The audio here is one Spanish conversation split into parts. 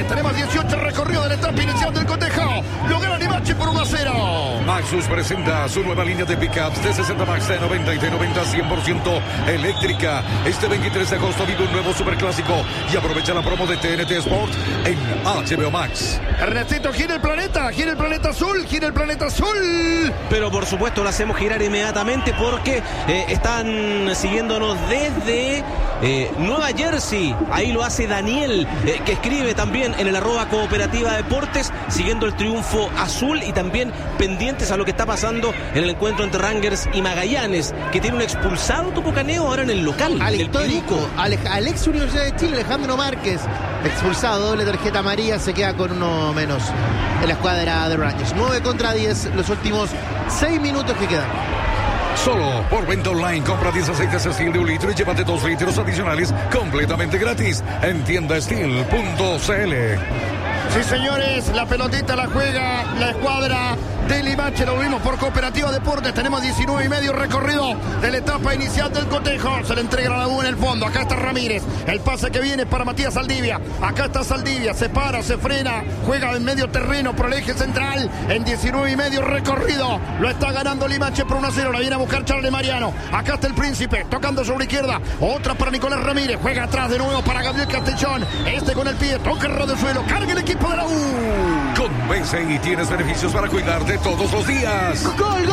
Tenemos 18 recorridos de la etapa inicial del cotejo. Lo gana Limache por 1-0. Maxus presenta su nueva línea de pickups de 60 Max, de 90 y de 90 100% eléctrica. Este 23 de agosto vive un nuevo superclásico y aprovecha la promo de TNT Sport en HBO Max. Ernestito, gira el planeta azul, gira el planeta azul. Pero por supuesto lo hacemos girar inmediatamente porque están siguiéndonos desde Nueva Jersey. Ahí lo hace Daniel, que escribe también en el @Cooperativa Deportes, siguiendo el triunfo azul y también pendientes a lo que está pasando en el encuentro entre Rangers y Magallanes, que tiene un expulsado Tupucaneo ahora en el local. Al el histórico, al ex Universidad de Chile, Alejandro Márquez, expulsado, doble tarjeta amarilla, se queda con uno menos en la escuadra de Rangers. 9-10 los últimos 6 minutos que quedan. Solo por venta online, compra 10 aceites Steel de 1 litro y llévate 2 litros adicionales completamente gratis en tiendasteel.cl. Sí, señores, la pelotita la juega la escuadra de Limache. Lo vimos por Cooperativa Deportes. Tenemos 19,5 recorrido de la etapa inicial del cotejo. Se le entrega a la U en el fondo. Acá está Ramírez. El pase que viene para Matías Saldivia. Acá está Saldivia. Se para, se frena. Juega en medio terreno por el eje central. En 19,5 recorrido. Lo está ganando Limache por 1-0. La viene a buscar Charles Mariano. Acá está el Príncipe. Tocando sobre izquierda. Otra para Nicolás Ramírez. Juega atrás de nuevo para Gabriel Castellón. Este con el pie. Toca el ras del suelo. Carga el equipo de la U. Con BCI tienes beneficios para cuidarte todos los días. Gol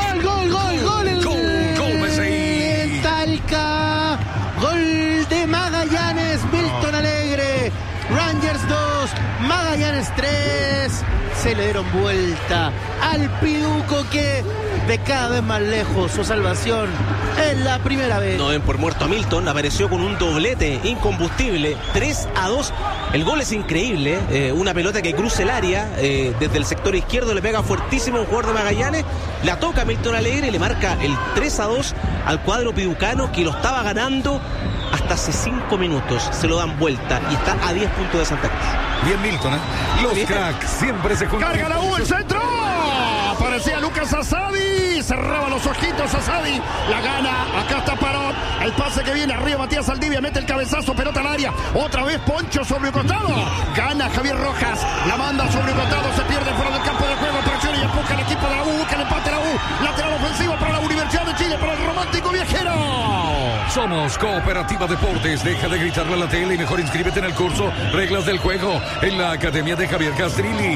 BCI. Talca. Gol de Magallanes. Milton Alegre. Rangers 2, Magallanes 3. Se le dieron vuelta al Piduco, que de cada vez más lejos su salvación es la primera vez. No den por muerto a Milton, apareció con un doblete incombustible, 3-2. El gol es increíble, una pelota que cruza el área, desde el sector izquierdo le pega fuertísimo a un jugador de Magallanes, la toca a Milton Alegre y le marca el 3-2 al cuadro piducano, que lo estaba ganando hasta hace 5 minutos. Se lo dan vuelta y está a 10 puntos de Santa Cruz. Bien Milton, ¿eh? Los cracks siempre se juntan. Carga la U, el centro. Aparecía Lucas Asadi. Cerraba los ojitos Asadi. La gana. Acá está Parot. El pase que viene arriba. Matías Saldivia mete el cabezazo. Pelota al área. Otra vez Poncho sobre el costado. Gana Javier Rojas. La manda sobre el costado. Se pierde fuera del campo de juego. Presiona y empuja el equipo de la U. Busca el empate la U. Lateral ofensivo para la Universidad de Chile. Para el romántico viajero. Somos Cooperativa Deportes. Deja de gritarle a la tele y mejor inscríbete en el curso Reglas del Juego en la Academia de Javier Castrilli.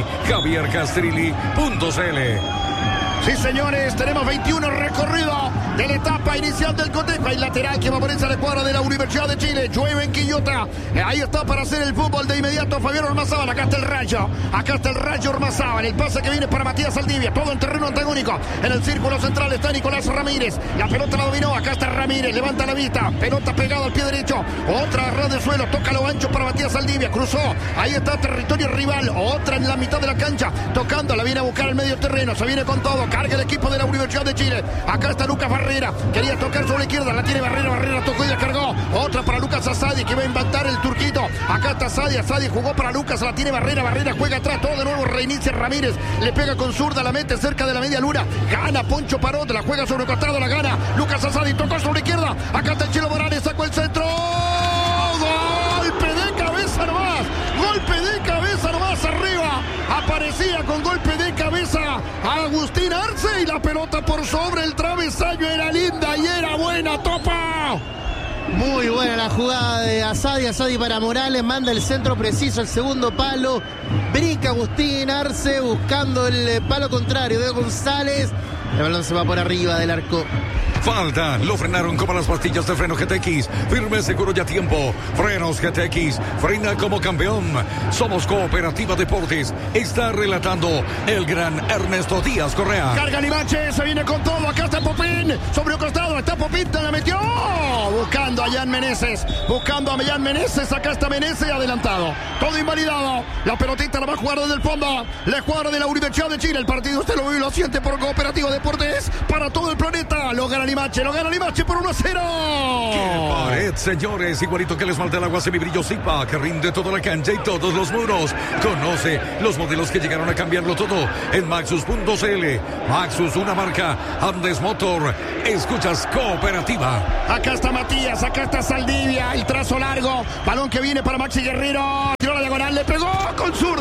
javiercastrilli.cl. Sí, señores, tenemos 21 recorridos de la etapa inicial del cotejo. Hay lateral que va a ponerse a la escuadra de la Universidad de Chile. Llueve en Quillota. Ahí está para hacer el fútbol de inmediato Fabián Ormazábal. Acá está el Rayo. Acá está el Rayo Ormazábal. El pase que viene para Matías Saldivia. Todo en terreno antagónico. En el círculo central está Nicolás Ramírez. La pelota la dominó. Acá está Ramírez. Levanta la vista. Pelota pegada al pie derecho. Otra ras de suelo. Toca lo ancho para Matías Saldivia. Cruzó. Ahí está territorio rival. Otra en la mitad de la cancha. Tocando. La viene a buscar el medio terreno. Se viene con todo. Carga el equipo de la Universidad de Chile. Acá está Lucas Barrera. Quería tocar sobre la izquierda. La tiene Barrera. Barrera tocó y descargó. Otra para Lucas Asadi, que va a inventar el turquito. Acá está Asadi. Asadi jugó para Lucas. La tiene Barrera. Barrera juega atrás. Todo de nuevo. Reinicia Ramírez. Le pega con zurda. La mete cerca de la media luna. Gana Poncho Parot. La juega sobre el costado. La gana Lucas Asadi. Tocó sobre la izquierda. Acá está el Chilo Morales. Sacó el centro. Golpe de cabeza nomás. Golpe de cabeza nomás arriba. Aparecía con golpe de cabeza Agustín Arce y la pelota por sobre el travesaño. Era linda y era buena. Topa. Muy buena la jugada de Asadi. Asadi para Morales. Manda el centro preciso al segundo palo. Brinca Agustín Arce buscando el palo contrario de González. El balón se va por arriba del arco. Falta, lo frenaron como las pastillas de freno GTX. Firme, seguro y a tiempo. Frenos GTX, frena como campeón. Somos Cooperativa Deportes. Está relatando el gran Ernesto Díaz Correa. Carga Limache, se viene con todo. Acá está Popín, sobre el costado. Está Popín, la metió. Buscando a Jan Meneses. Buscando a Jan Meneses. Acá está Meneses adelantado. Todo invalidado. La pelotita la va a jugar desde el fondo. La escuadra de la Universidad de Chile. El partido usted lo vive y lo siente por Cooperativa Deportes. Para todo el planeta. Lo gana Limache por 1-0. ¡Qué pared, señores! Igualito que el esmalte del agua semibrillo Zipa, que rinde toda la cancha y todos los muros. Conoce los modelos que llegaron a cambiarlo todo en Maxus.cl. Maxus, una marca Andes Motor. Escuchas Cooperativa. Acá está Matías, acá está Saldivia. El trazo largo. Balón que viene para Maxi Guerrero. Tiró la diagonal, le pegó con zurda.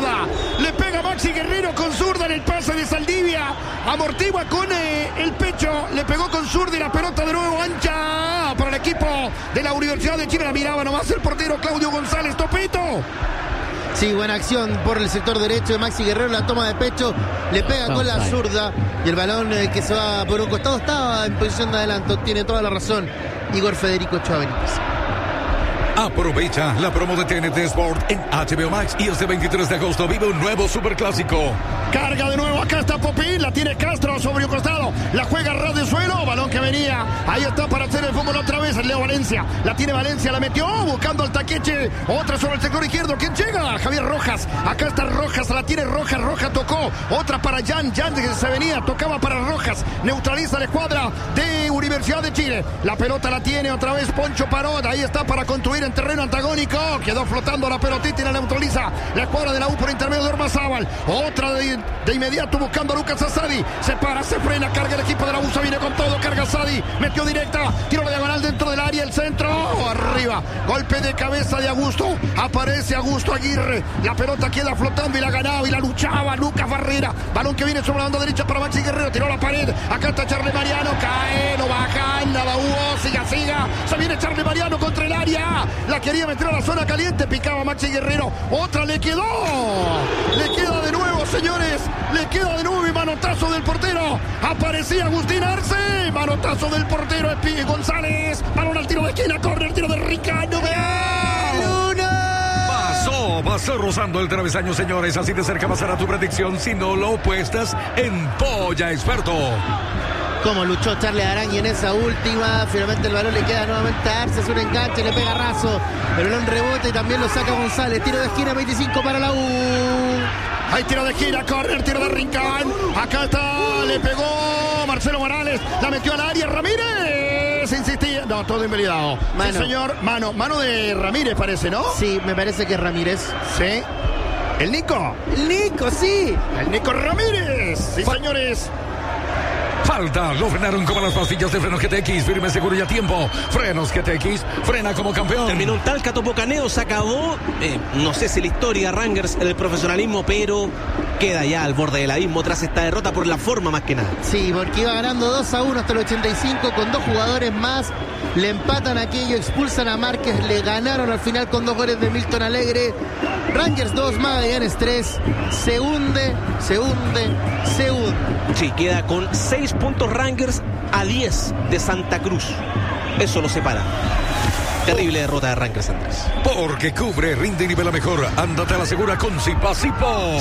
Ortigua con el pecho, le pegó con zurda y la pelota de nuevo ancha para el equipo de la Universidad de Chile. La miraba nomás el portero Claudio González. Topito. Sí, buena acción por el sector derecho de Maxi Guerrero, la toma de pecho, le pega con la zurda y el balón que se va por un costado estaba en posición de adelanto. Tiene toda la razón Igor Federico Ochoa Benítez. Aprovecha la promo de TNT Sport en HBO Max y este 23 de agosto vive un nuevo superclásico. Carga de nuevo, acá está Popín, la tiene Castro sobre un costado, la juega ras de suelo, balón que venía, ahí está para hacer el fútbol otra vez, Leo Valencia, la tiene Valencia, la metió, buscando al taqueche, otra sobre el sector izquierdo, ¿quién llega? Javier Rojas, acá está Rojas, la tiene Rojas, Rojas tocó, otra para Jan que se venía, tocaba para Rojas, neutraliza la escuadra de Universidad de Chile, la pelota la tiene otra vez Poncho Parot, ahí está para construir en terreno antagónico, quedó flotando la pelotita y la neutraliza la escuadra de la U por intermedio de Ormazábal, otra de inmediato buscando a Lucas Asadi, se para, se frena, carga el equipo de la U, se viene con todo, carga Asadi, metió directa, tiro la diagonal dentro del área, el centro, arriba, golpe de cabeza de Augusto, aparece Augusto Aguirre, la pelota queda flotando y la ganaba y la luchaba Lucas Barrera, balón que viene sobre la banda derecha para Maxi Guerrero, tiró la pared, acá está Charly Mariano, cae, lo bajan, nada hubo, siga, se viene Charly Mariano contra el área, la quería meter a la zona caliente, picaba Maxi Guerrero, otra le queda de nuevo, señores, le queda de nuevo y manotazo del portero, aparecía Agustín Arce, manotazo del portero Espí González, balón al tiro de esquina, corre el tiro de Ricardo, Pasó rozando el travesaño, señores, así de cerca pasará tu predicción si no lo puestas en Polla Experto. Como luchó Charly Arangui en esa última, finalmente el balón le queda nuevamente a Arce, es un enganche, le pega Razo, el balón rebota y también lo saca González, tiro de esquina 25 para la U. Hay tiro de esquina, corner, tiro de Rincón, acá está, le pegó Marcelo Morales, la metió al área, Ramírez, insistía, no, todo invalidado. Mano. Sí, señor, mano de Ramírez parece, ¿no? Sí, me parece que es Ramírez. Sí. El Nico, sí. el Nico Ramírez, sí, señores. Falta, lo frenaron como las pastillas de frenos GTX, firme, seguro y a tiempo. Frenos GTX, frena como campeón. Terminó un tal Catopocaneo, se acabó, no sé si la historia Rangers en el profesionalismo, pero queda ya al borde del abismo tras esta derrota por la forma más que nada. Sí, porque iba ganando 2-1 hasta el 85 con 2 jugadores más, le empatan aquello, expulsan a Márquez, le ganaron al final con 2 goles de Milton Alegre. Rangers 2, Magallanes 3, se hunde. Sí, queda con 6 puntos Rangers a 10 de Santa Cruz. Eso lo separa. Terrible derrota de Rangers, Andrés. Porque cubre, rinde y nivela mejor. Ándate a la segura con Zipa.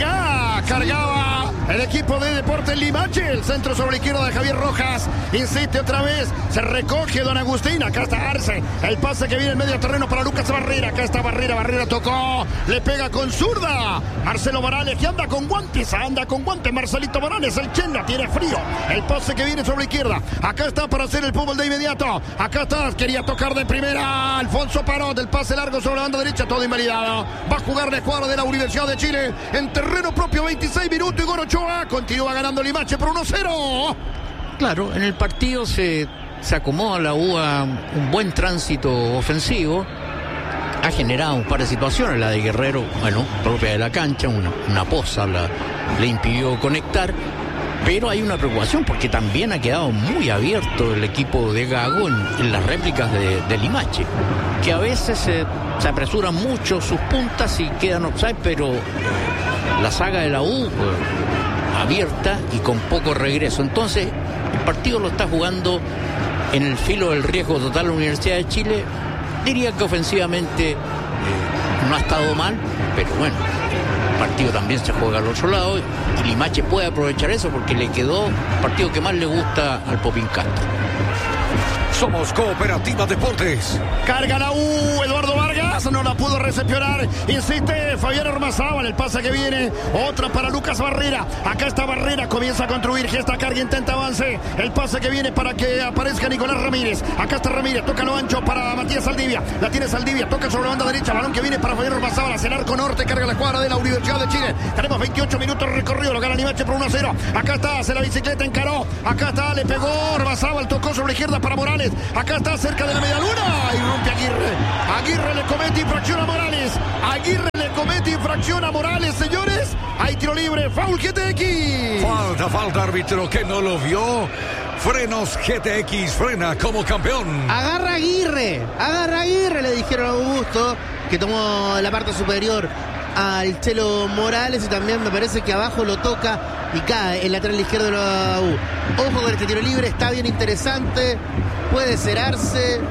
Cargaba el equipo de Deportes Limache, el centro sobre la izquierda de Javier Rojas, insiste otra vez, se recoge Don Agustín, acá está Arce, el pase que viene en medio terreno para Lucas Barrera, acá está Barrera tocó, le pega con zurda, Marcelo Morales que anda con guantes, Marcelito Morales, el Chenga, tiene frío, el pase que viene sobre la izquierda, acá está para hacer el fútbol de inmediato, acá está, quería tocar de primera, Alfonso Parot, el pase largo sobre la banda derecha, todo invalidado, va a jugar la escuadra de la Universidad de Chile, en terreno propio, 26 minutos, Igor Ochoa, continúa ganando Limache por 1-0. Claro, en el partido se acomoda la U a un buen tránsito ofensivo. Ha generado un par de situaciones, la de Guerrero, propia de la cancha, una poza le impidió conectar. Pero hay una preocupación porque también ha quedado muy abierto el equipo de Gago en las réplicas de Limache, que a veces se apresuran mucho sus puntas y quedan offside, pero la saga de la U abierta y con poco regreso. Entonces el partido lo está jugando en el filo del riesgo total la Universidad de Chile. Diría que ofensivamente no ha estado mal, pero bueno, el partido también se juega al otro lado y Limache puede aprovechar eso porque le quedó el partido que más le gusta al Popín Castro. Somos Cooperativa Deportes. Carga la U, Eduardo Vargas, no la pudo recepcionar, insiste Fabián Ormazábal, el pase que viene, otra para Lucas Barrera, acá está Barrera, comienza a construir, gesta carga, intenta avance, el pase que viene para que aparezca Nicolás Ramírez, acá está Ramírez, toca lo ancho para Matías Saldivia, la tiene Saldivia, toca sobre la banda derecha, balón que viene para Fabián Ormazábal, hacia el arco norte, carga la escuadra de la Universidad de Chile, tenemos 28 minutos recorrido, lo gana Limache por 1-0, acá está, hace la bicicleta, encaró, acá está, le pegó Ormazábal, tocó sobre la izquierda para Morales, acá está cerca de la media luna, irrumpe Aguirre le comete comete infracción a Morales. Aguirre le comete infracción a Morales, señores. Hay tiro libre, foul GTX. Falta, árbitro que no lo vio. Frenos GTX, frena como campeón. Agarra Aguirre, le dijeron a Augusto, que tomó la parte superior al Chelo Morales, y también me parece que abajo lo toca y cae el lateral izquierdo de la U. Ojo con este tiro libre, está bien interesante, puede cerrarse.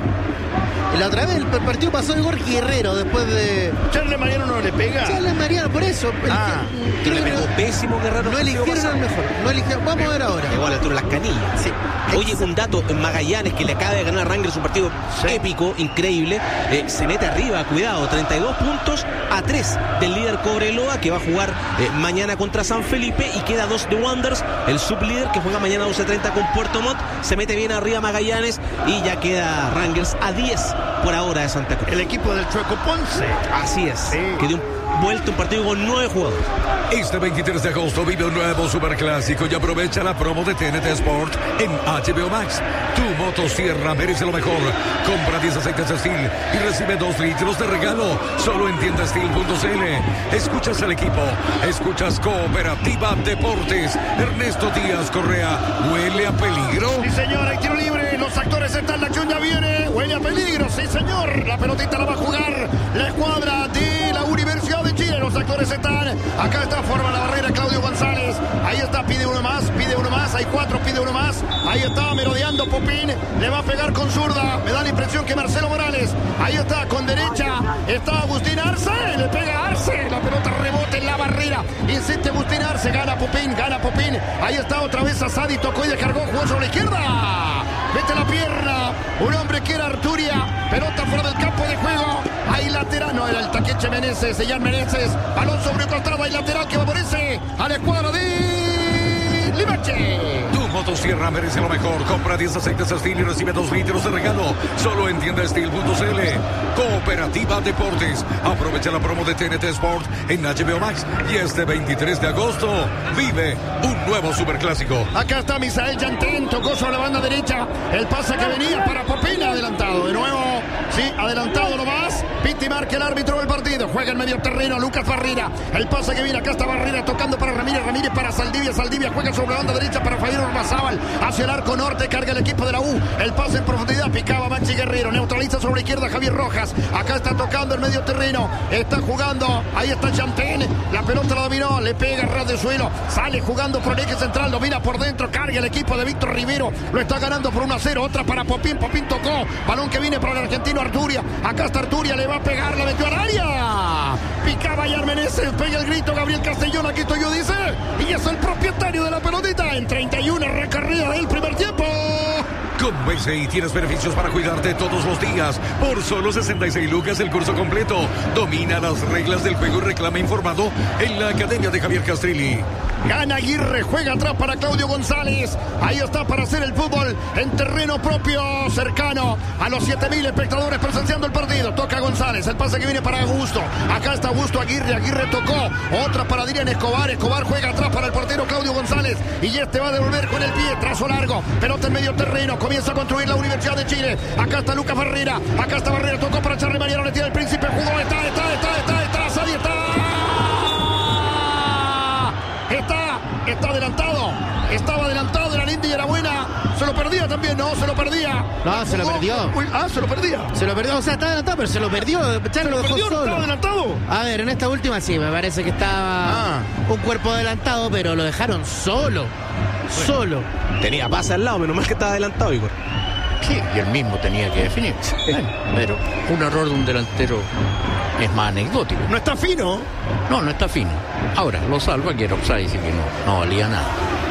La otra vez el partido pasó de Jorge Guerrero después de... Charles Mariano no le pega. Charles Mariano, por eso. Que le pegó pésimo Guerrero. No eligieron el mejor. Vamos a ver ahora. Igual altura las canillas. Sí. Oye, un dato en Magallanes, que le acaba de ganar a Rangers un partido épico, increíble. Se mete arriba, cuidado, 32 puntos a 3 del líder Cobreloa, que va a jugar mañana contra San Felipe, y queda 2 de Wanderers, el sublíder, que juega mañana a 12:30 con Puerto Montt. Se mete bien arriba Magallanes y ya queda Rangers a 10 por ahora de Santa Cruz. El equipo del Chueco Ponce. Así es, Sí. que dio vuelta un partido con 9 jugadores. Este 23 de agosto vive un nuevo superclásico y aprovecha la promo de TNT Sport en HBO Max. Tu motosierra merece lo mejor. Compra 10 aceites Steel y recibe 2 litros de regalo. Solo en tiendasteel.cl. Escuchas al equipo. Escuchas Cooperativa Deportes. Ernesto Díaz Correa. ¿Huele a peligro? Sí, señor, hay tiro libre. Los actores están, la acción ya viene. Huele a peligro, sí, señor. La pelotita la va a jugar la escuadra de la Universidad de Chile. Los actores están. Acá está, forma la barrera Claudio González. Ahí está, pide uno más. Hay 4, pide uno más. Ahí está, merodeando Popín. Le va a pegar con zurda. Me da la impresión que Marcelo Morales. Ahí está, con derecha. Está Agustín Arce. Le pega Arce. La pelota rebota en la barrera. Insiste Agustín Arce. Gana Popín. Ahí está otra vez Asadi. Tocó y descargó. Jugó sobre la izquierda. Mete la pierna. Un hombre que era Arturia. Pelota fuera del campo de juego. Ahí lateral. No, era el Taqueche Meneses. Sellán Meneses. Balón sobre el costado. Ahí lateral que favorece a la escuadra de Limache. Tu motosierra merece lo mejor. Compra 10 aceites Steel y recibe 2 litros de regalo. Solo en tiendasteel.cl. Cooperativa Deportes. Aprovecha la promo de TNT Sport en HBO Max. Y este 23 de agosto vive un nuevo superclásico. Acá está Misael Yantén. Tocó sobre la banda derecha. El pase que venía para Popín. Adelantado de nuevo. Sí, adelantado nomás. Piti marca el árbitro del partido. Juega en medio terreno Lucas Barrera. El pase que viene. Acá está Barrera tocando para Ramírez. Ramírez para Saldivia. Saldivia juega sobre la banda derecha para Fabián Ormazábal. Hacia el arco norte. Carga el equipo de la U. El pase en profundidad. Picaba Maxi Guerrero. Neutraliza sobre la izquierda Javier Rojas. Acá está tocando el medio terreno. Está jugando. Ahí está Chantén. La pelota la dominó. Le pega ras de suelo. Sale jugando por el eje central. Domina por dentro. Carga el equipo de Víctor Rivero. Lo está ganando por 1-0. Otra para Popín. Popín tocó. Balón que viene para el argentino Arturia. Acá está Arturia. Le va a pegar. La metió al área. Picaba Yar Meneses. Pega el grito Gabriel Castellón. Aquí estoy yo, dice. Y es el propietario de la pelotita. En 31 recorrida del primer tiempo. Con BCI tienes beneficios para cuidarte todos los días. Por solo 66 lucas el curso completo. Domina las reglas del juego y reclama informado en la Academia de Javier Castrilli. Gana Aguirre, juega atrás para Claudio González. Ahí está para hacer el fútbol en terreno propio, cercano a los 7.000 espectadores presenciando el partido. Toca González, el pase que viene para Augusto. Acá está Augusto Aguirre, Aguirre tocó. Otra para Adrián Escobar, Escobar juega atrás para el portero Claudio González. Y este va a devolver con el pie, trazo largo. Pelota en medio terreno, comienza a construir la Universidad de Chile. Acá está Lucas Barrera, acá está Barrera, tocó para Charly Mariano, le tira el Príncipe, jugó, ahí está, ahí está. Está adelantado. Estaba adelantado, era linda y era buena. Se lo perdía también, ¿no? Se lo perdía. No, se lo perdió. Se lo perdía. Se lo perdió, o sea, está adelantado, pero se lo perdió. ¿Se lo perdió? ¿Estaba adelantado? A ver, en esta última sí, me parece que estaba un cuerpo adelantado, pero lo dejaron solo. Bueno, solo. Tenía pase al lado, menos mal que estaba adelantado, Igor. Sí, y él mismo tenía que definir. Pero un error de un delantero es más anecdótico. No está fino. No está fino. Ahora, lo salva que era offside, dice que no valía nada.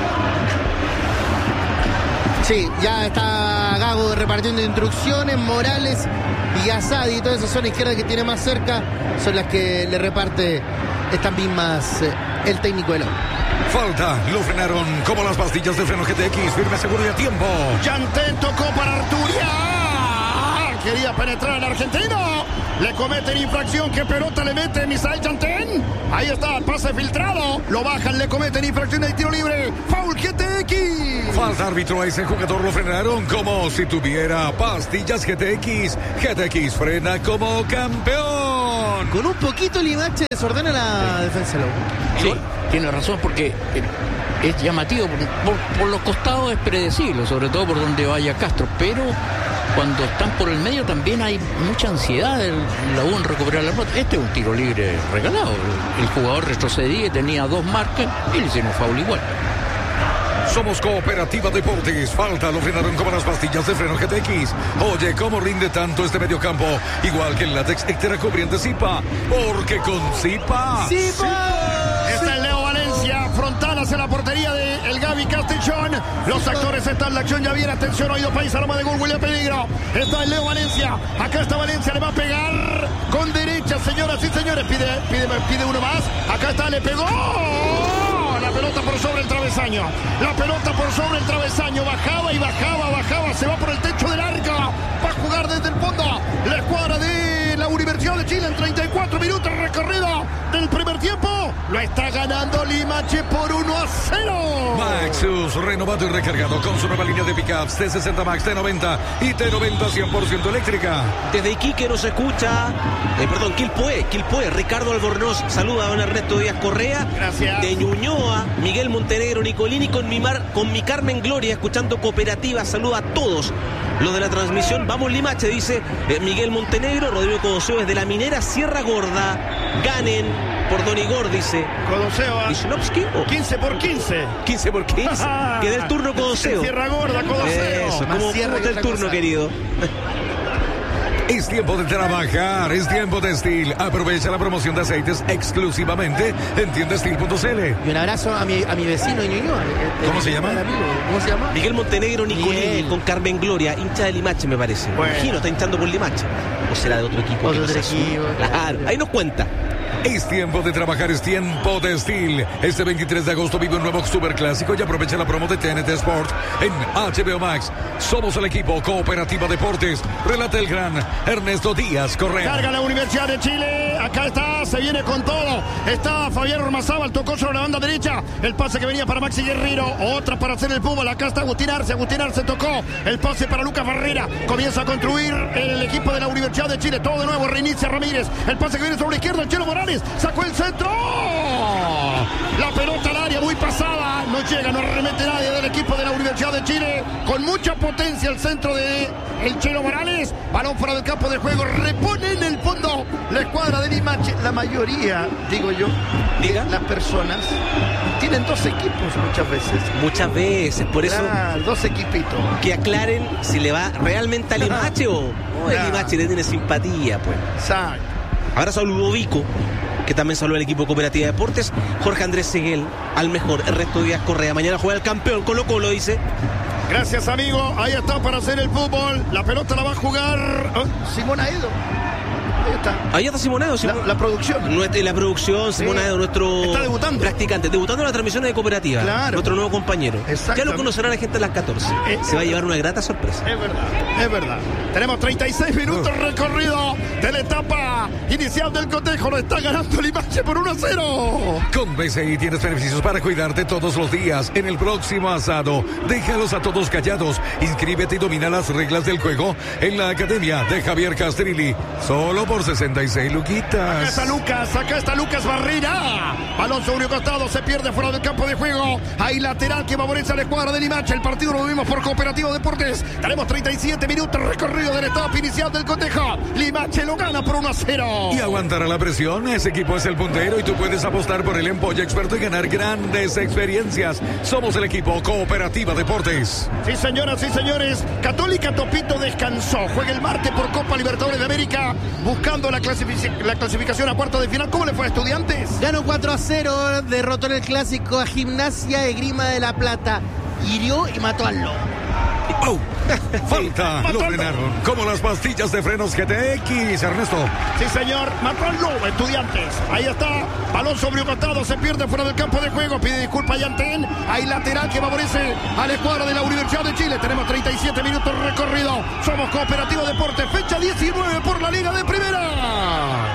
Sí, ya está Gago repartiendo instrucciones. Morales y Asadi, todas esas zonas izquierdas que tiene más cerca, son las que le reparte estas mismas el técnico de la U. Falta, lo frenaron como las pastillas de freno GTX, firme, seguro y a tiempo. Yantén tocó para Arturia. Quería penetrar al argentino. Le cometen infracción. ¿Qué pelota le mete Misael Yantén? Ahí está, pase filtrado. Lo bajan, le cometen infracción de tiro libre. Foul GTX. Falta árbitro, a ese jugador lo frenaron como si tuviera pastillas GTX. GTX frena como campeón. Con un poquito Limache desordena la defensa de la U. Sí, tiene razón porque es llamativo. Por los costados es predecible, sobre todo por donde vaya Castro, pero cuando están por el medio también hay mucha ansiedad en la U en recuperar la pelota. Este es un tiro libre regalado. El jugador retrocedía y tenía 2 marcas y le hicieron foul igual. Somos Cooperativa Deportes. Falta, lo frenaron como las pastillas de freno GTX. Oye, ¿cómo rinde tanto este mediocampo? Igual que el látex Ectera cubriente Zipa. Porque con Zipa... Está el Leo Valencia, frontal hacia la portería de el Gaby Castellón. Los actores están en la acción, ya viene, atención, oído país, arma de gol, William Peligro. Está el Leo Valencia, acá está Valencia, le va a pegar con derecha, señoras y señores, pide uno más, acá está, le pegó. La pelota por sobre el travesaño. La pelota por sobre el travesaño. Bajaba y bajaba. Se va por el techo del arco. Va a jugar desde el fondo. La escuadra de la Universidad de Chile en 34 minutos recorrido del primer tiempo. Lo está ganando Limache por 1-0. Maxus, renovado y recargado con su nueva línea de pickups T60 Max, T90 y T90 100% eléctrica. Desde Iquique nos escucha, Quilpué, Ricardo Albornoz, saluda a don Ernesto Díaz Correa. Gracias. De Ñuñoa, Miguel Montenegro, Nicolini con mi Carmen Gloria, escuchando Cooperativa, saluda a todos los de la transmisión. Vamos Limache, dice Miguel Montenegro. Rodrigo Codoseo desde La Minera, Sierra Gorda, ganen por Don Igor, dice Codoseo, Wisnowski, 15 por 15. 15 por 15. Queda el turno Codoseo. Sierra Gorda, Codoseo. Eso, ¿cómo está el turno, querido? Es tiempo de trabajar, es tiempo de Steel. Aprovecha la promoción de aceites exclusivamente en tiendastil.cl. Y un abrazo a mi vecino de Ñuñoa. ¿Cómo se llama? ¿Cómo se llama? Miguel Montenegro, Nicolini Miguel. con Carmen Gloria, hincha de Limache, me parece. Bueno. Imagino, está hinchando por Limache. ¿O será de otro equipo? Otro que no sea equipo, suyo? Claro, ahí nos cuenta. Es tiempo de trabajar, es tiempo de Steel. Este 23 de agosto vive un nuevo superclásico y aprovecha la promo de TNT Sport en HBO Max. Somos el equipo Cooperativa Deportes. Relata el gran Ernesto Díaz Correa. Carga la Universidad de Chile. Acá está, se viene con todo. Está Fabián Ormazábal, tocó sobre la banda derecha. El pase que venía para Maxi Guerrero. Otra para hacer el fútbol. Acá está Agustín Arce tocó. El pase para Lucas Barrera. Comienza a construir el equipo de la Universidad de Chile. Todo de nuevo, reinicia Ramírez. El pase que viene sobre la izquierda, el Chelo Morales. Sacó el centro. La pelota al área, muy pasada. No llega, no remete nadie del equipo de la Universidad de Chile. Con mucha potencia el centro de el Chelo Morales. Balón fuera del campo de juego. Repone en el fondo la escuadra de Limache. La mayoría, digo yo, Diga. las personas tienen 2 equipos muchas veces. Muchas veces, por eso Claro, 2 equipitos. que aclaren si le va realmente a Limache o el Claro. Limache le tiene simpatía, pues. Exacto. Abrazo a Ludovico, que también saludó al equipo Cooperativa de Deportes. Jorge Andrés Seguel, al mejor, Ernesto Díaz Correa. Mañana juega el campeón Colo-Colo, dice. Gracias, amigo. Ahí está para hacer el fútbol. La pelota la va a jugar Simón Aedo. Ahí está. Ahí está Simonedo. La producción. La producción, Sí. Simonedo, nuestro Está debutando. practicante, debutando en las transmisiones de Cooperativa. Claro. Nuestro nuevo compañero. Ya Exactamente. lo conocerá la gente a las 14. Se va a llevar una grata sorpresa. Es verdad, es verdad. Tenemos 36 minutos recorrido de la etapa inicial del cotejo. Lo está ganando Limache por 1-0. Con BCI tienes beneficios para cuidarte todos los días. En el próximo asado, déjalos a todos callados. Inscríbete y domina las reglas del juego en la academia de Javier Castrilli. Solo por 66 luquitas. Acá está Lucas Barrera. Balón sobre un costado, se pierde fuera del campo de juego. Hay lateral que favorece a la escuadra de Limache. El partido lo vimos por Cooperativo Deportes. Tenemos 37 minutos recorrido de la etapa inicial del cotejo. Limache lo gana por 1-0. Y aguantará la presión. Ese equipo es el puntero y tú puedes apostar por el Empolla Experto y ganar grandes experiencias. Somos el equipo Cooperativa Deportes. Sí, señoras y señores, Católica Topito descansó. Juega el martes por Copa Libertadores de América, buscando la clasificación a cuartos de final. ¿Cómo le fue a Estudiantes? Ganó 4-0, derrotó en el clásico a Gimnasia de Grima de la Plata. Hirió y mató al lobo. ¡Oh! Falta, lo matando. frenaron. Como las pastillas de frenos GTX, Ernesto. Sí, señor, mató al lobo, Estudiantes. Ahí está, balón sobre un costado, se pierde fuera del campo de juego. Pide disculpa a Yantén. Hay lateral que favorece a la escuadra de la Universidad de Chile. Tenemos 37 minutos recorrido. Somos Cooperativo Deportes, fecha 19 por la Liga de Primera.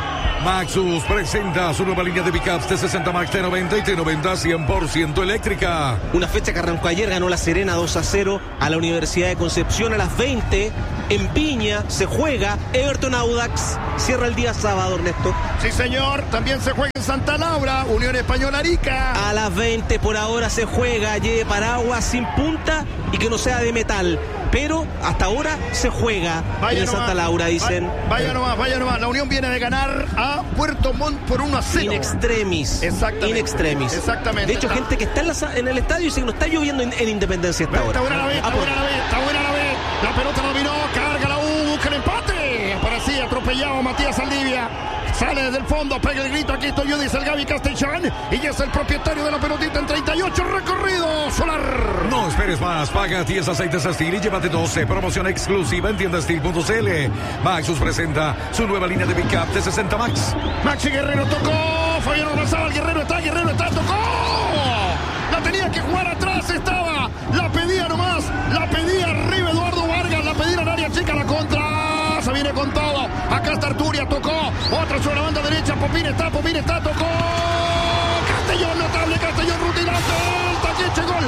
Maxus presenta su nueva línea de pickups T60 Max, T90 y T90 100% eléctrica. Una fecha que arrancó ayer, ganó la Serena 2-0 a la Universidad de Concepción. A las 20 en Viña se juega Everton Audax. Cierra el día sábado, Ernesto. Sí, señor. También se juega en Santa Laura, Unión Española Arica. A las 20 por ahora se juega, lleve paraguas sin punta y que no sea de metal. Pero hasta ahora se juega en Santa Laura, dicen. Vaya nomás. La Unión viene de ganar a Puerto Montt por 1-0. In extremis. Exactamente. In extremis. Exactamente. De hecho, gente que está en el estadio dice que no está lloviendo en Independencia hasta ahora. Está buena la vez. La pelota la dominó, carga la U, busca el empate. Parecía atropellado Matías Saldivia. Sale desde el fondo, pega el grito, aquí estoy yo, dice el Gaby Castellán. Y es el propietario de la pelotita en 38 recorrido. Solar. No esperes más, paga 10 aceites Estil y llévate 12. Promoción exclusiva en tiendastil.cl. Maxus presenta su nueva línea de pickup T60 Max. Maxi Guerrero tocó, Fabián Ormazábal, Guerrero está, tocó. La tenía que jugar atrás, estaba. La pedía nomás, la pedía arriba Eduardo Vargas, la pedía en área chica, la contra. Se viene con todo. Acá está Arturia, tocó. Otra sobre la banda derecha. Popín está, tocó. Castellón, notable, Castellón, rutilante. El taquiche, gol.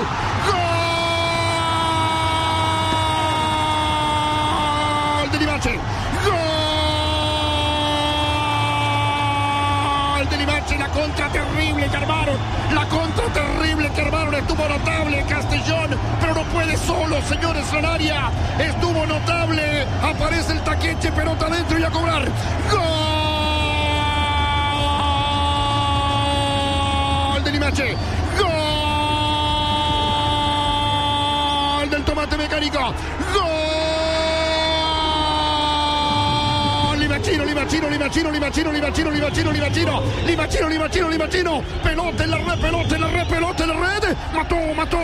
Gol de Limache. Gol de Limache. La contra terrible que armaron. Estuvo notable Castellón, pero no puede solo, señores, en área. Estuvo notable. Aparece el taqueche, pelota adentro y a cobrar. Gol de Limache. Gol del tomate mecánico. Gol. Limachino. Pelota en la red. Mató.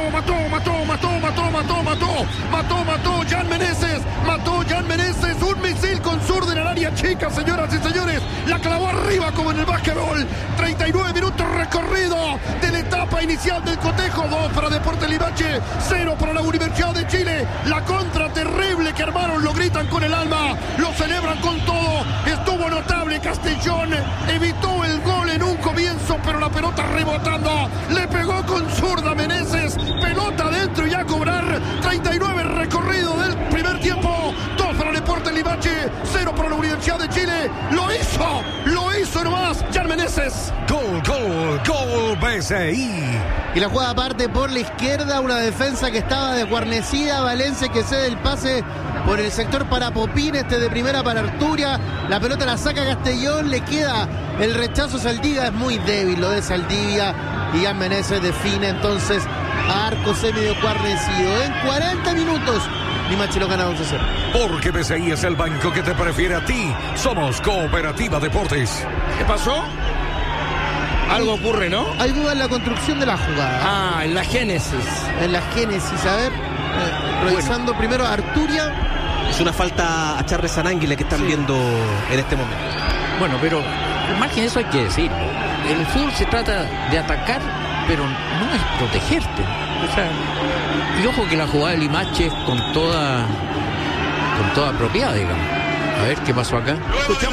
Jan Meneses. Un misil con zurda en el área chica, señoras y señores. La clavó arriba como en el básquetbol. 39 minutos recorrido de la etapa inicial del cotejo. 2 para Deportes Limache, 0 para la Universidad de Chile. La contra terrible que armaron, lo gritan con el alma, lo celebran con todo. Estuvo notable Castellón, evitó el gol en un comienzo, pero la pelota rebotando, le pegó con zurda Meneses, pelota adentro y a cobrar. 39 recorrido del primer tiempo, 2 para Deportes Limache, 0 para la Universidad de Chile. Lo hizo nomás Jan Meneses. Gol BCI. Y la jugada parte por la izquierda, una defensa que estaba desguarnecida. Valencia que cede el pase por el sector para Popín, de primera para Arturia. La pelota la saca Castellón, le queda el rechazo. Saldivia es muy débil lo de Saldivia. Y Jan Meneses define entonces a arco semi guarnecido. En 40 minutos Limache lo gana 11-0. Porque BCI es el banco que te prefiere a ti. Somos Cooperativa Deportes. ¿Qué pasó? Algo ocurre, ¿no? Hay duda en la construcción de la jugada. En la génesis. A ver, revisando primero a Arturia. Es una falta a Charles Ananguila que están viendo en este momento. Bueno, pero más que eso hay que decirlo. El fútbol se trata de atacar, pero no es protegerte. O sea, y ojo que la jugada de Limache es con toda propiedad, digamos. A ver qué pasó acá.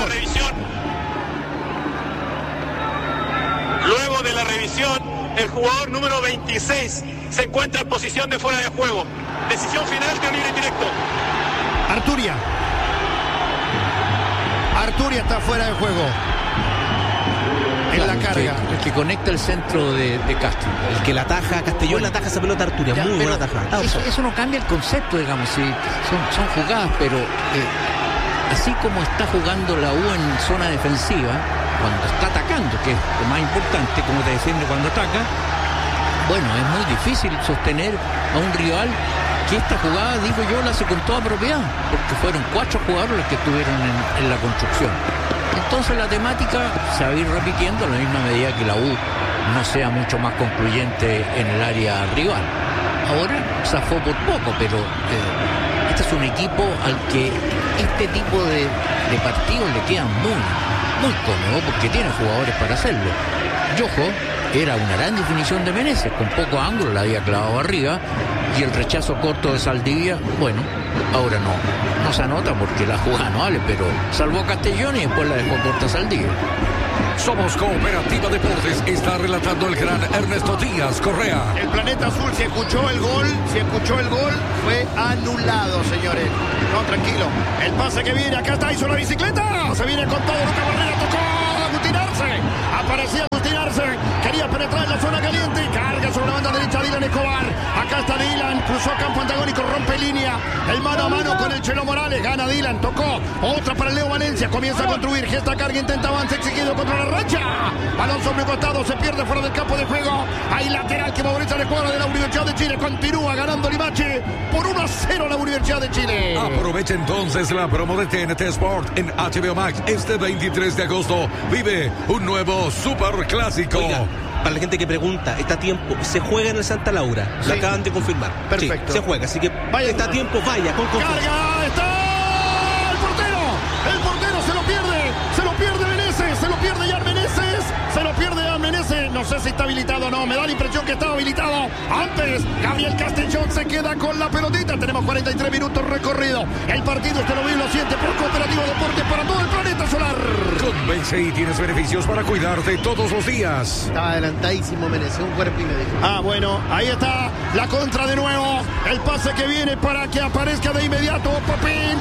Luego de la revisión, el jugador número 26 se encuentra en posición de fuera de juego. Decisión final, tiro libre directo. Arturia está fuera de juego. En la carga. El que conecta el centro de Castro. El que la ataja, Castellón la ataja esa pelota Arturia. Ya, muy buena tajada. Eso no cambia el concepto, digamos. Sí, son jugadas, pero así como está jugando la U en zona defensiva, cuando está atacando, que es lo más importante, como te defiende cuando ataca, bueno, es muy difícil sostener a un rival que esta jugada, digo yo, la hace con toda propiedad, porque fueron 4 jugadores los que estuvieron en la construcción. Entonces la temática se va a ir repitiendo a la misma medida que la U no sea mucho más concluyente en el área rival. Ahora zafó por poco, pero este es un equipo al que este tipo de partidos le quedan muy cómodo, porque tiene jugadores para hacerlo. Y ojo, era una gran definición de Meneses, con poco ángulo la había clavado arriba, y el rechazo corto de Saldivia, bueno, ahora no se anota porque la jugada no vale, pero salvó Castellón y después la dejó corta Saldivia. Somos Cooperativa Deportes. Está relatando el gran Ernesto Díaz Correa. El Planeta Azul, si escuchó el gol, fue anulado, señores. No, tranquilo. El pase que viene, acá está, hizo la bicicleta. Se viene con todo, Lucas Barrera tocó agutinarse. Aparecía agutinarse. Quería penetrar en la zona caliente. Carga sobre la banda derecha Dylan Escobar. Acá está Dylan, cruzó campo antagónico, rompe línea. El mano a mano con el Chelo Morales. Gana Dylan, tocó. Otra para el Leo Valencia. Comienza a construir. Gesta carga, intenta avance, exigido contra la racha. Balón sobre el costado, se pierde fuera del campo de juego. Hay lateral que favorece al cuadro de la Universidad de Chile. Continúa ganando Limache por 1-0 la Universidad de Chile. Aprovecha entonces la promo de TNT Sport en HBO Max. Este 23 de agosto vive un nuevo superclásico. Oiga, para la gente que pregunta, está a tiempo, se juega en el Santa Laura. Lo acaban de confirmar. Perfecto. Sí, se juega, así que Vaya, está a tiempo, vaya con confianza. Carga, está el portero. El portero se lo pierde Meneses, se lo pierde Jan Meneses, se lo pierde Jan Meneses. No sé si está habilitado o no, me da la impresión que estaba habilitado. Antes, Gabriel Castellón se queda con la pelotita. Tenemos 43 minutos recorrido. El partido usted lo vive y lo siente por Cooperativa Deportes para todo el planeta solar. Con BCI tienes beneficios para cuidarte todos los días. Estaba adelantadísimo Meneses, un cuerpo y medio. Ah, bueno, ahí está la contra de nuevo. El pase que viene para que aparezca de inmediato. Popín,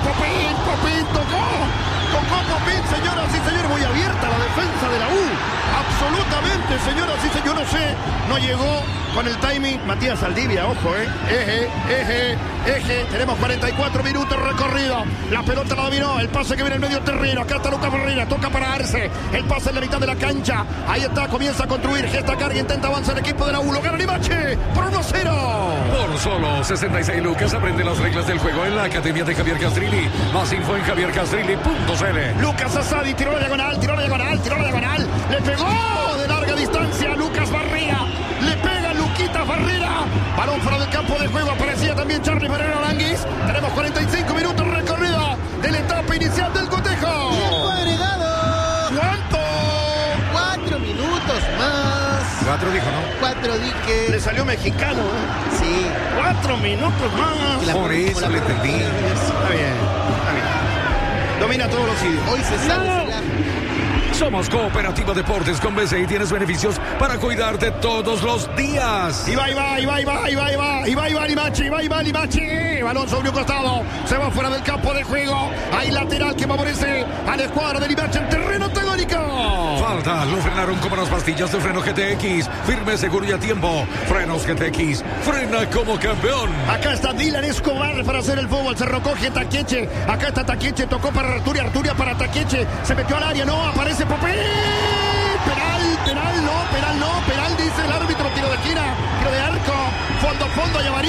tocó Popín, señoras y señores. Muy abierta la defensa de la U. Absolutamente, señoras y señores. Yo no sé, no llegó con el timing. Matías Saldivia, ojo, eje. Tenemos 44 minutos recorrido. La pelota la dominó. El pase que viene en medio terreno. Acá está Lucas Barrera. Toca para Arce. El pase en la mitad de la cancha. Ahí está, comienza a construir. Gesta carga, intenta avanzar el equipo de la U. Lo gana Limache por 1-0. Por solo 66 lucas aprende las reglas del juego en la Academia de Javier Castrilli. Más info en javiercastrilli.cl. Lucas Asadi tiró la diagonal. Le pegó de larga distancia a Lucas Barrera. Le pega Luquita Barrera. Balón fuera del campo de juego. Aparecía también Charly Pereira Aranguis. Tenemos 45 minutos recorrido de la etapa inicial del cotejo. ¡Tiempo agregado! ¿Cuánto? 4 minutos más. 4 dijo, ¿no? 4 dique. Le salió mexicano, ¿eh? Sí. 4 minutos más. Por eso le entendí. Está bien. Domina todos los idiomas. Hoy se sale. Somos Cooperativa Deportes con BCI. Tienes beneficios para cuidarte todos los días. Y va Limache. Balón sobre un costado. Se va fuera del campo de juego. Hay lateral que favorece al escuadro de Limache en terreno antagónico. Falta. Lo frenaron como las pastillas de freno GTX. Firme, seguro y a tiempo. Frenos GTX. Frena como campeón. Acá está Dylan Escobar para hacer el fútbol. Se recoge Taqueche. Acá está Taqueche. Tocó para Arturia para Taqueche. Se metió al área. No, aparece Popín. Penal, dice el árbitro. Tiro de esquina, tiro de arco, fondo y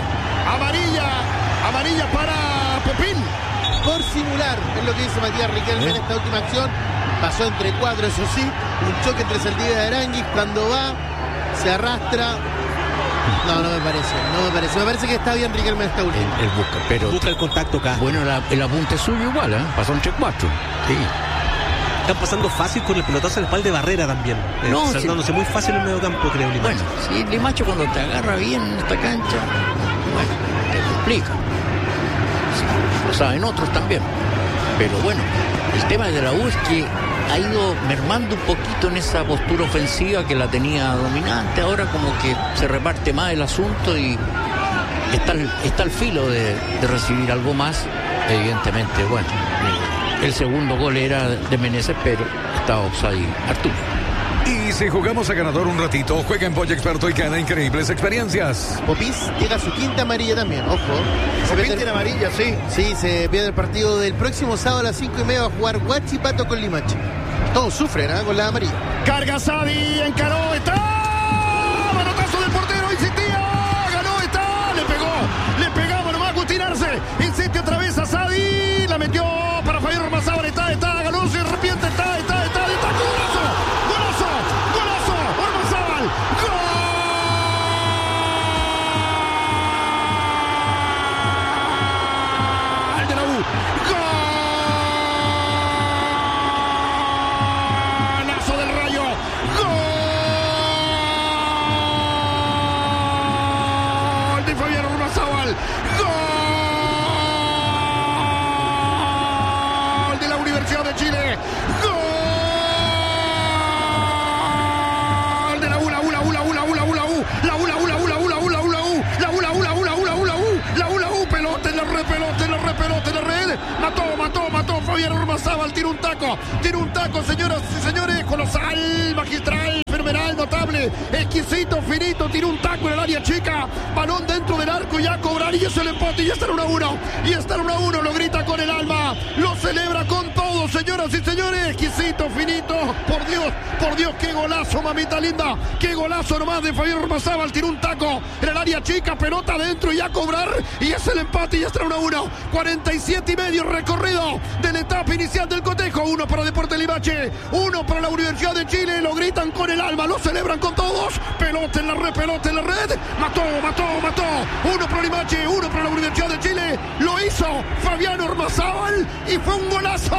amarilla para Popín. Por simular, es lo que dice Matías Riquelme en esta última acción. Pasó entre 4, eso sí. Un choque entre Saldivia y Aranguis. Cuando va, se arrastra. No me parece. Me parece que está bien Riquelme en esta última. Él busca, pero Busca el contacto acá. bueno, el apunte suyo igual, ¿eh? Pasó entre 4. Sí. Están pasando fácil con el pelotazo en la espalda de Barrera también. No, saltándose muy fácil en el medio campo, creo, Limache. Bueno, sí, Limache cuando te agarra bien en esta cancha, bueno, te complica. Sí, lo saben otros también. Pero bueno, el tema de la U es que ha ido mermando un poquito en esa postura ofensiva que la tenía dominante. Ahora como que se reparte más el asunto y está al filo de recibir algo más. Evidentemente, bueno, el segundo gol era de Meneses, pero estaba offside Arturo. Y si jugamos a ganador un ratito, juega en Pollo Experto y gana increíbles experiencias. Popis llega a su 5ª amarilla también, ojo. Popín tiene amarilla, sí. Sí, se pierde el partido del próximo sábado a las 5:30. Va a jugar Huachipato con Limache. Todos sufren con la amarilla. Carga Sadi, encaró, está. Manotazo del portero, insistía. Ganó, está. Le pegaba nomás a Agustinarse. Insiste otra vez a Sadi. La metió para Fabián Ormazábal. Está. Ganó, se arrepiente. Está. Golazo. Ormazábal. Gol de la U. Golazo del Rayo. Gol de Fabián Ormazábal. Tiene un taco, señoras y señores, colosal, magistral, fenomenal, notable, exquisito, finito. Tiene un taco en el área chica. Balón dentro del arco y a cobrar. Y es el empate. Y está en 1-1. Y está en 1-1. Lo grita con el alma. Lo celebra con todo, señoras y señores. Exquisito, finito. Por Dios, qué golazo, mamita linda. Qué golazo nomás de Fabián Ormazábal. Tiene un taco en el área chica. Pelota adentro y a cobrar. Y es el empate. Y está en 1-1. 47 y medio recorrido de la etapa inicial del cotejo. 1 para Deportes Limache, 1 para la Universidad de Chile. Lo gritan con el alma, lo celebran con todos. Pelota en la red, pelota en la red. Mató. 1 para Limache, 1 para la Universidad de Chile. Lo hizo Fabián Ormazábal y fue un golazo.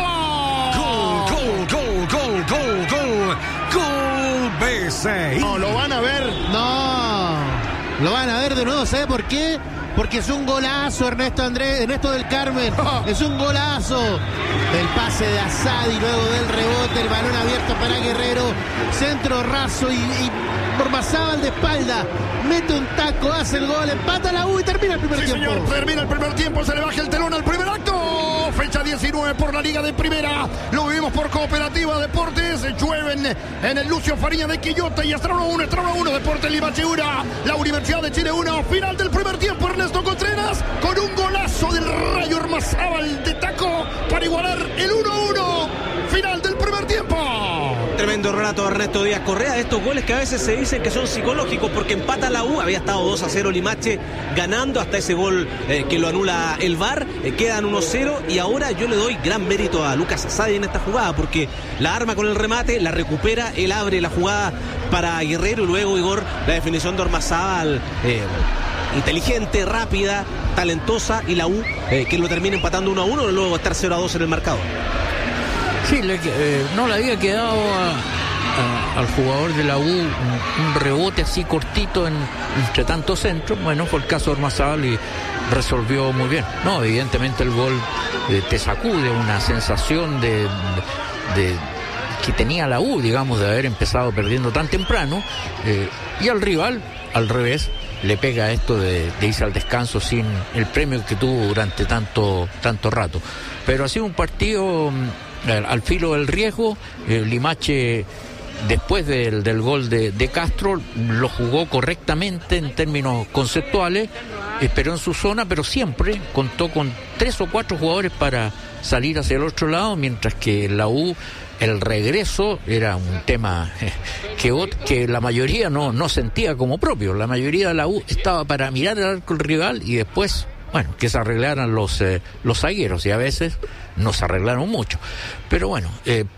Gol BCI. No, lo van a ver. No, lo van a ver de nuevo. ¿Sabe por qué? Porque es un golazo, Ernesto del Carmen. Es un golazo. El pase de Asadi, luego del rebote, el balón abierto para Guerrero. Centro raso y Ormazábal de espalda. Mete un taco, hace el gol, empata la U y termina el primer tiempo. Señor, termina el primer tiempo, se le baja el telón al primer acto. Fecha 19 por la Liga de Primera. Lo vivimos por Cooperativa Deportes. Llueven en el Lucio Fariña de Quillota y está 1-1. Deportes Limache 1. La Universidad de Chile 1. Final del primer tiempo, Ernesto Contreras con un golazo del Rayo Ormazábal de taco para igualar el 1-1. Final del primer tiempo. Tremendo relato de Ernesto Díaz Correa. Estos goles que a veces se dicen que son psicológicos porque empata la U. Había estado 2-0 Limache ganando hasta ese gol que lo anula el VAR. Quedan 1-0 y ahora yo le doy gran mérito a Lucas Asadi en esta jugada porque la arma con el remate, la recupera, él abre la jugada para Guerrero y luego Igor la definición de Ormazábal. Inteligente, rápida, talentosa y la U que lo termina empatando 1-1 y luego estar 0-2 en el marcador. Sí, no le había quedado al jugador de la U un rebote así cortito entre tantos centros. Bueno, fue el caso de Ormazábal y resolvió muy bien. No, evidentemente el gol te sacude una sensación de que tenía la U, digamos, de haber empezado perdiendo tan temprano, y al rival, al revés, le pega esto de irse al descanso sin el premio que tuvo durante tanto rato. Pero ha sido un partido al filo del riesgo. Limache, después del gol de Castro, lo jugó correctamente en términos conceptuales, esperó en su zona, pero siempre contó con 3 o 4 jugadores para salir hacia el otro lado, mientras que la U, el regreso era un tema que la mayoría no sentía como propio. La mayoría de la U estaba para mirar el arco del rival y después, bueno, que se arreglaran los zagueros, y a veces no se arreglaron mucho. Pero bueno,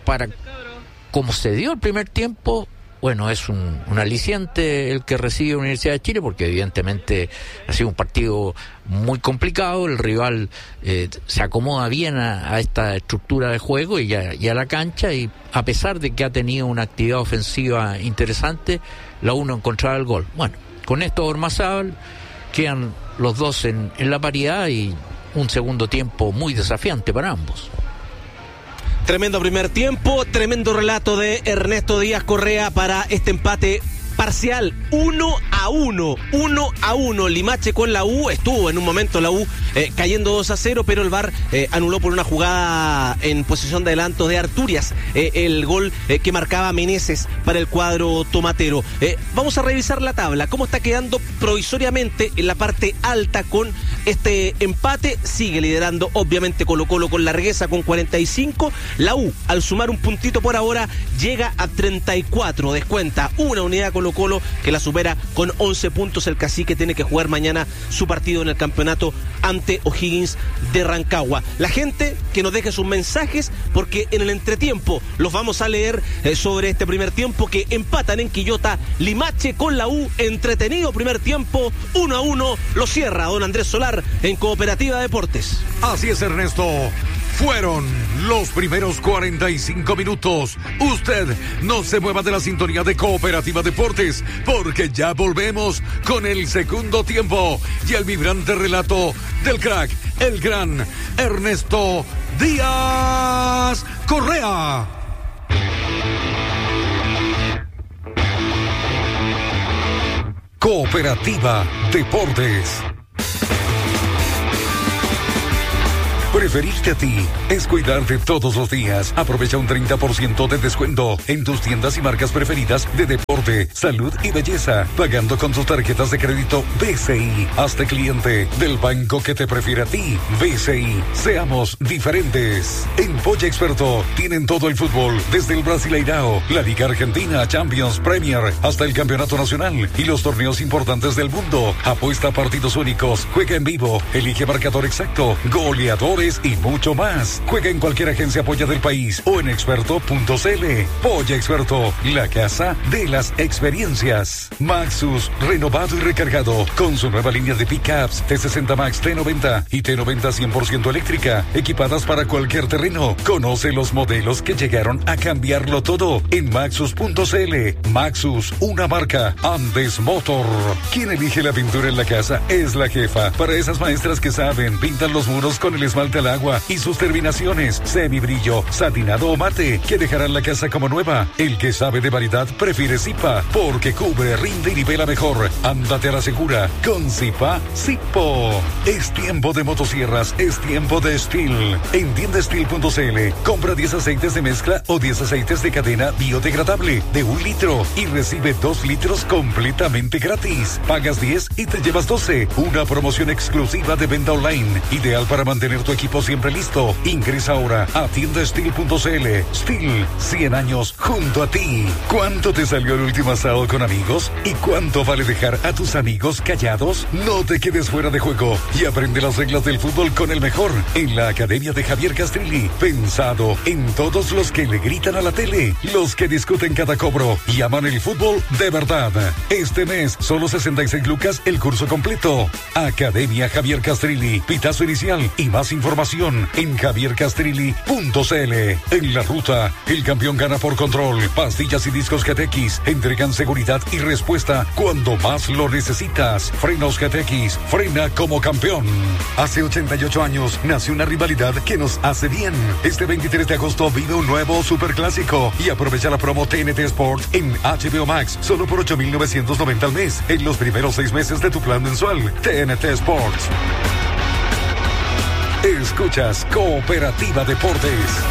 como se dio el primer tiempo, bueno, es un aliciente el que recibe Universidad de Chile, porque evidentemente ha sido un partido muy complicado. El rival se acomoda bien a esta estructura de juego y a la cancha, y a pesar de que ha tenido una actividad ofensiva interesante, la U no encontraba el gol. Bueno, con esto Ormazábal quedan los dos en la paridad y un segundo tiempo muy desafiante para ambos. Tremendo primer tiempo, tremendo relato de Ernesto Díaz Correa para este empate parcial 1-1. Limache con la U, estuvo en un momento la U cayendo 2-0, pero el VAR anuló por una jugada en posición de adelanto de Arturias el gol que marcaba Meneses para el cuadro tomatero. Vamos a revisar la tabla, cómo está quedando provisoriamente en la parte alta con este empate. Sigue liderando obviamente Colo-Colo con Largueza con 45. La U, al sumar un puntito por ahora, llega a 34, descuenta una unidad Colo-Colo que la supera con 11 puntos. El Cacique tiene que jugar mañana su partido en el campeonato ante O'Higgins de Rancagua. La gente que nos deje sus mensajes, porque en el entretiempo los vamos a leer sobre este primer tiempo que empatan en Quillota Limache con la U. Entretenido primer tiempo, 1-1, lo cierra don Andrés Solar en Cooperativa Deportes. Así es, Ernesto. Fueron los primeros 45 minutos. Usted no se mueva de la sintonía de Cooperativa Deportes, porque ya volvemos con el segundo tiempo y el vibrante relato del crack, el gran Ernesto Díaz Correa. Cooperativa Deportes. Preferirte a ti es cuidarte todos los días. Aprovecha un 30% de descuento en tus tiendas y marcas preferidas de deporte, salud y belleza, pagando con tus tarjetas de crédito BCI. Hazte cliente del banco que te prefiere a ti. BCI. Seamos diferentes. En Polla Experto tienen todo el fútbol, desde el Brasileirao, la Liga Argentina, Champions, Premier, hasta el Campeonato Nacional y los torneos importantes del mundo. Apuesta a partidos únicos, juega en vivo, elige marcador exacto, goleadores y mucho más. Juega en cualquier agencia Polla del país o en experto.cl. Polla Experto, la casa de las experiencias. Maxus, renovado y recargado, con su nueva línea de pickups T60 Max, T90 y T90 100% eléctrica, equipadas para cualquier terreno. Conoce los modelos que llegaron a cambiarlo todo en maxus.cl. Maxus, una marca Andes Motor. Quien elige la pintura en la casa es la jefa. Para esas maestras que saben, pintan los muros con el esmalte al agua y sus terminaciones, semibrillo, satinado o mate, que dejarán la casa como nueva. El que sabe de variedad prefiere Zipa, porque cubre, rinde y nivela mejor. Ándate a la segura con Zipa Zipo. Es tiempo de motosierras, es tiempo de Steel. En tiendasteel.cl, compra 10 aceites de mezcla o 10 aceites de cadena biodegradable de 1 litro y recibe 2 litros completamente gratis. Pagas 10 y te llevas 12. Una promoción exclusiva de venta online, ideal para mantener tu equipo siempre listo. Ingresa ahora a tiendasteel.cl. Steel, 100 años junto a ti. ¿Cuánto te salió el último asado con amigos? ¿Y cuánto vale dejar a tus amigos callados? No te quedes fuera de juego y aprende las reglas del fútbol con el mejor en la Academia de Javier Castrilli. Pensado en todos los que le gritan a la tele, los que discuten cada cobro y aman el fútbol de verdad. Este mes, solo 66 lucas el curso completo. Academia Javier Castrilli, pitazo inicial y más información en javiercastrilli.cl. En la ruta, el campeón gana por control. Pastillas y discos GTX entregan seguridad y respuesta cuando más lo necesitas. Frenos GTX, frena como campeón. Hace 88 años nació una rivalidad que nos hace bien. Este 23 de agosto vive un nuevo superclásico y aprovecha la promo TNT Sport en HBO Max solo por 8,990 al mes en los primeros 6 meses de tu plan mensual. TNT Sports. Escuchas Cooperativa Deportes.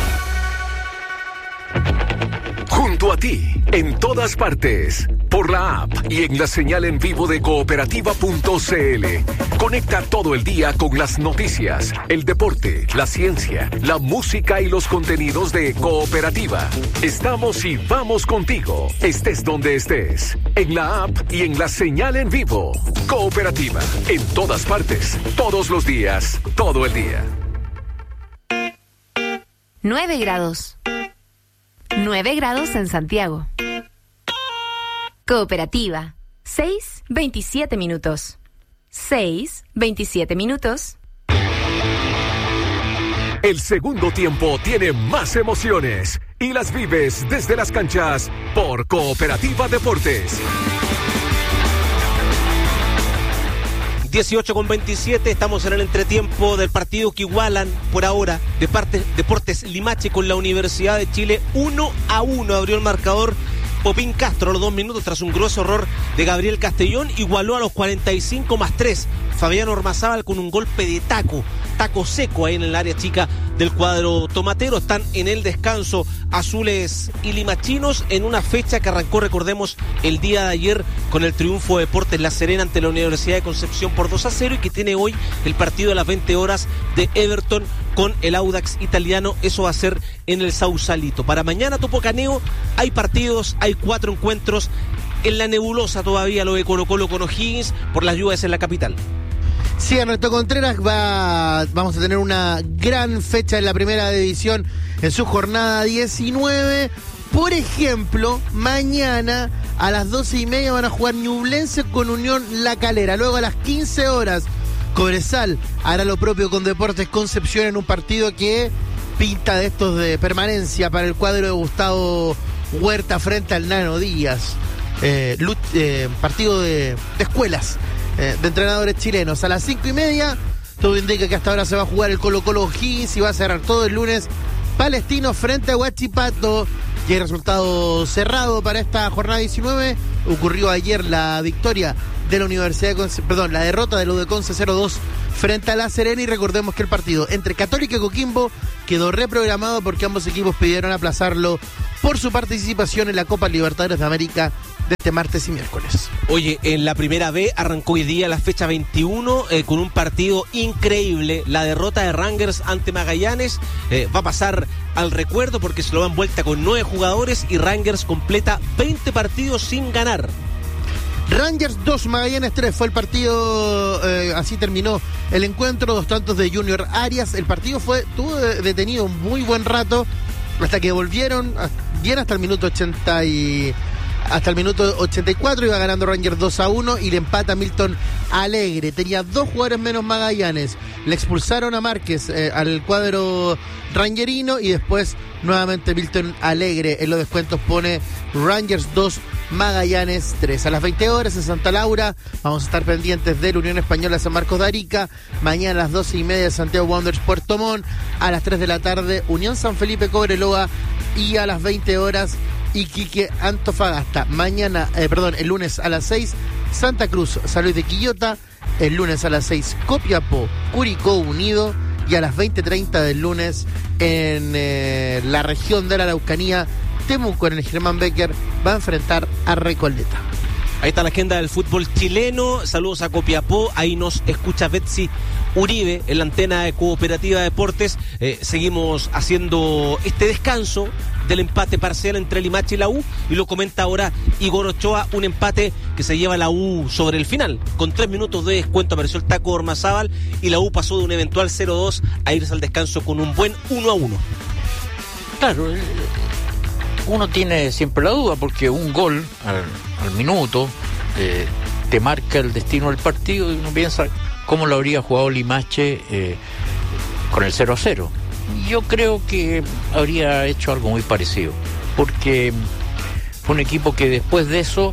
Junto a ti, en todas partes, por la app y en la señal en vivo de cooperativa.cl. Conecta todo el día con las noticias, el deporte, la ciencia, la música y los contenidos de Cooperativa. Estamos y vamos contigo, estés donde estés, en la app y en la señal en vivo. Cooperativa, en todas partes, todos los días, todo el día. 9 grados. 9 grados en Santiago. Cooperativa. 6:27 minutos. 6:27 minutos. El segundo tiempo tiene más emociones y las vives desde las canchas por Cooperativa Deportes. 18:27, estamos en el entretiempo del partido que igualan por ahora Deportes Limache con la Universidad de Chile. 1-1 abrió el marcador Popín Castro a los 2 minutos tras un grueso error de Gabriel Castellón. Igualó a los 45+3 Fabián Ormazábal con un golpe de taco seco ahí en el área chica del cuadro tomatero. Están en el descanso azules y limachinos en una fecha que arrancó, recordemos, el día de ayer con el triunfo de Deportes La Serena ante la Universidad de Concepción por 2-0 y que tiene hoy el partido a las 20 horas de Everton con el Audax italiano. Eso va a ser en el Sausalito. Para mañana, Topo Caneo, hay partidos, hay 4 encuentros. En la nebulosa todavía lo de Colo-Colo con O'Higgins por las lluvias en la capital. Sí, Ernesto Contreras, vamos a tener una gran fecha en la primera división en su jornada 19. Por ejemplo, mañana a las 12:30 van a jugar Ñublense con Unión La Calera. Luego a las 15 horas, Cobresal hará lo propio con Deportes Concepción en un partido que pinta de estos de permanencia para el cuadro de Gustavo Huerta frente al Nano Díaz. Partido de escuelas. De entrenadores chilenos. A las 5:30, todo indica que hasta ahora se va a jugar el Colo-Colo O'Higgins y va a cerrar todo el lunes Palestino frente a Huachipato. Y el resultado cerrado para esta jornada 19. Ocurrió ayer la victoria de la Universidad de Conce, la derrota de la U de Conce 0-2 frente a La Serena. Y recordemos que el partido entre Católica y Coquimbo quedó reprogramado porque ambos equipos pidieron aplazarlo por su participación en la Copa Libertadores de América de este martes y miércoles. Oye, en la primera B arrancó hoy día la fecha 21 con un partido increíble. La derrota de Rangers ante Magallanes va a pasar al recuerdo porque se lo dan vuelta con 9 jugadores y Rangers completa 20 partidos sin ganar. Rangers 2, Magallanes 3 fue el partido, así terminó el encuentro, 2 tantos de Junior Arias. El partido tuvo detenido un muy buen rato hasta que volvieron bien hasta el minuto 84, iba ganando Rangers 2-1 y le empata Milton Alegre. Tenía 2 jugadores menos Magallanes. Le expulsaron a Márquez al cuadro rangerino y después nuevamente Milton Alegre en los descuentos pone Rangers 2, Magallanes 3. A las 20 horas en Santa Laura vamos a estar pendientes de la Unión Española San Marcos de Arica. Mañana a las 12:30 Santiago Wanderers Puerto Montt. A las 3 de la tarde Unión San Felipe Cobreloa. Y a las 20 horas Iquique Antofagasta. El lunes a las 6 Santa Cruz San Luis de Quillota. El lunes a las 6 Copiapó Curicó Unido. Y a las 20:30 del lunes en la región de la Araucanía, Temuco en el Germán Becker va a enfrentar a Recoleta. Ahí está la agenda del fútbol chileno. Saludos a Copiapó. Ahí nos escucha Betsy Uribe en la antena de Cooperativa Deportes. Seguimos haciendo este descanso del empate parcial entre Limache y la U, y lo comenta ahora Igor Ochoa, un empate que se lleva la U sobre el final. Con 3 minutos de descuento apareció el taco de Ormazábal y la U pasó de un eventual 0-2 a irse al descanso con un buen 1-1. Claro, uno tiene siempre la duda porque un gol al minuto te marca el destino del partido y uno piensa cómo lo habría jugado Limache con el 0-0. Yo creo que habría hecho algo muy parecido, porque fue un equipo que después de eso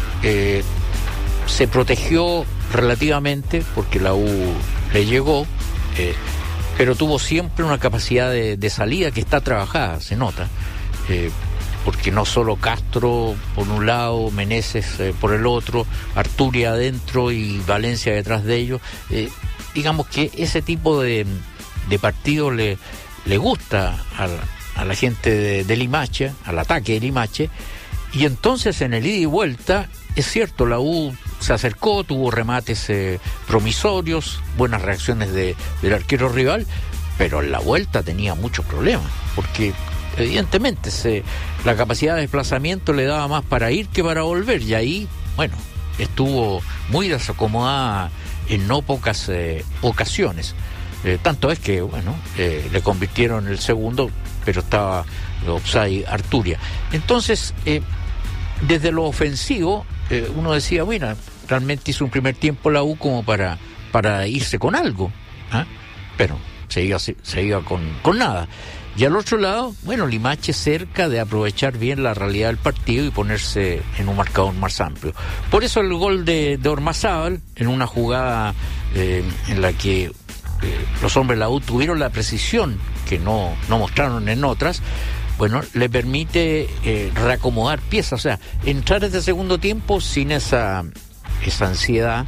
se protegió relativamente, porque la U le llegó, pero tuvo siempre una capacidad de salida que está trabajada, se nota, porque no solo Castro por un lado, Meneses por el otro, Arturia adentro y Valencia detrás de ellos, digamos que ese tipo de partido le gusta a la gente de Limache, al ataque de Limache, y entonces en el ida y vuelta, es cierto, la U se acercó, tuvo remates promisorios, buenas reacciones del arquero rival, pero en la vuelta tenía muchos problemas, porque evidentemente la capacidad de desplazamiento le daba más para ir que para volver, y ahí, bueno, estuvo muy desacomodada en no pocas ocasiones. Tanto es que, bueno, le convirtieron el segundo, pero estaba offside Arturia. Entonces, desde lo ofensivo, uno decía, bueno, realmente hizo un primer tiempo la U como para irse con algo, pero se iba con nada. Y al otro lado, bueno, Limache cerca de aprovechar bien la realidad del partido y ponerse en un marcador más amplio. Por eso el gol de Ormazábal, en una jugada en la que los hombres de la U tuvieron la precisión que no mostraron en otras, bueno, le permite reacomodar piezas, o sea, entrar este segundo tiempo sin esa ansiedad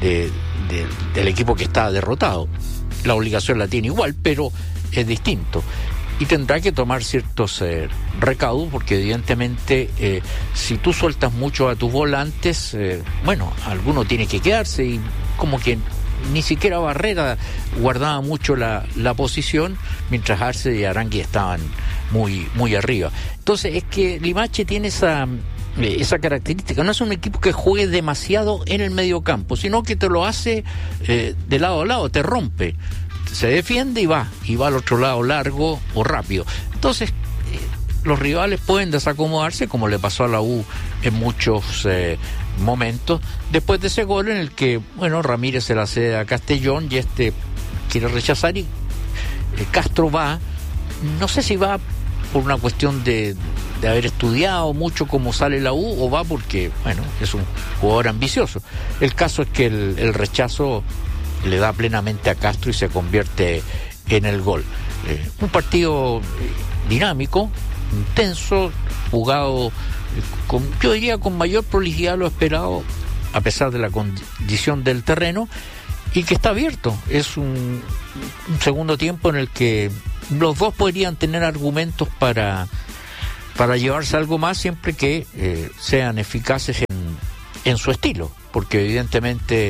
del equipo que está derrotado. La obligación la tiene igual, pero es distinto. Y tendrá que tomar ciertos recaudos, porque evidentemente si tú sueltas mucho a tus volantes, bueno, alguno tiene que quedarse, y como que ni siquiera Barrera guardaba mucho la posición, mientras Arce y Arangui estaban muy, muy arriba. Entonces es que Limache tiene esa característica, no es un equipo que juegue demasiado en el mediocampo, sino que te lo hace de lado a lado, te rompe, se defiende y va al otro lado largo o rápido. Entonces los rivales pueden desacomodarse, como le pasó a la U en muchos momentos, después de ese gol en el que, bueno, Ramírez se la cede a Castellón y quiere rechazar, y Castro va, no sé si va por una cuestión de haber estudiado mucho cómo sale la U, o va porque, bueno, es un jugador ambicioso. El caso es que el rechazo le da plenamente a Castro y se convierte en el gol. Un partido dinámico, intenso, jugado yo diría con mayor prolijidad de lo esperado, a pesar de la condición del terreno, y que está abierto. Es un segundo tiempo en el que los dos podrían tener argumentos para llevarse algo más, siempre que sean eficaces en su estilo, porque evidentemente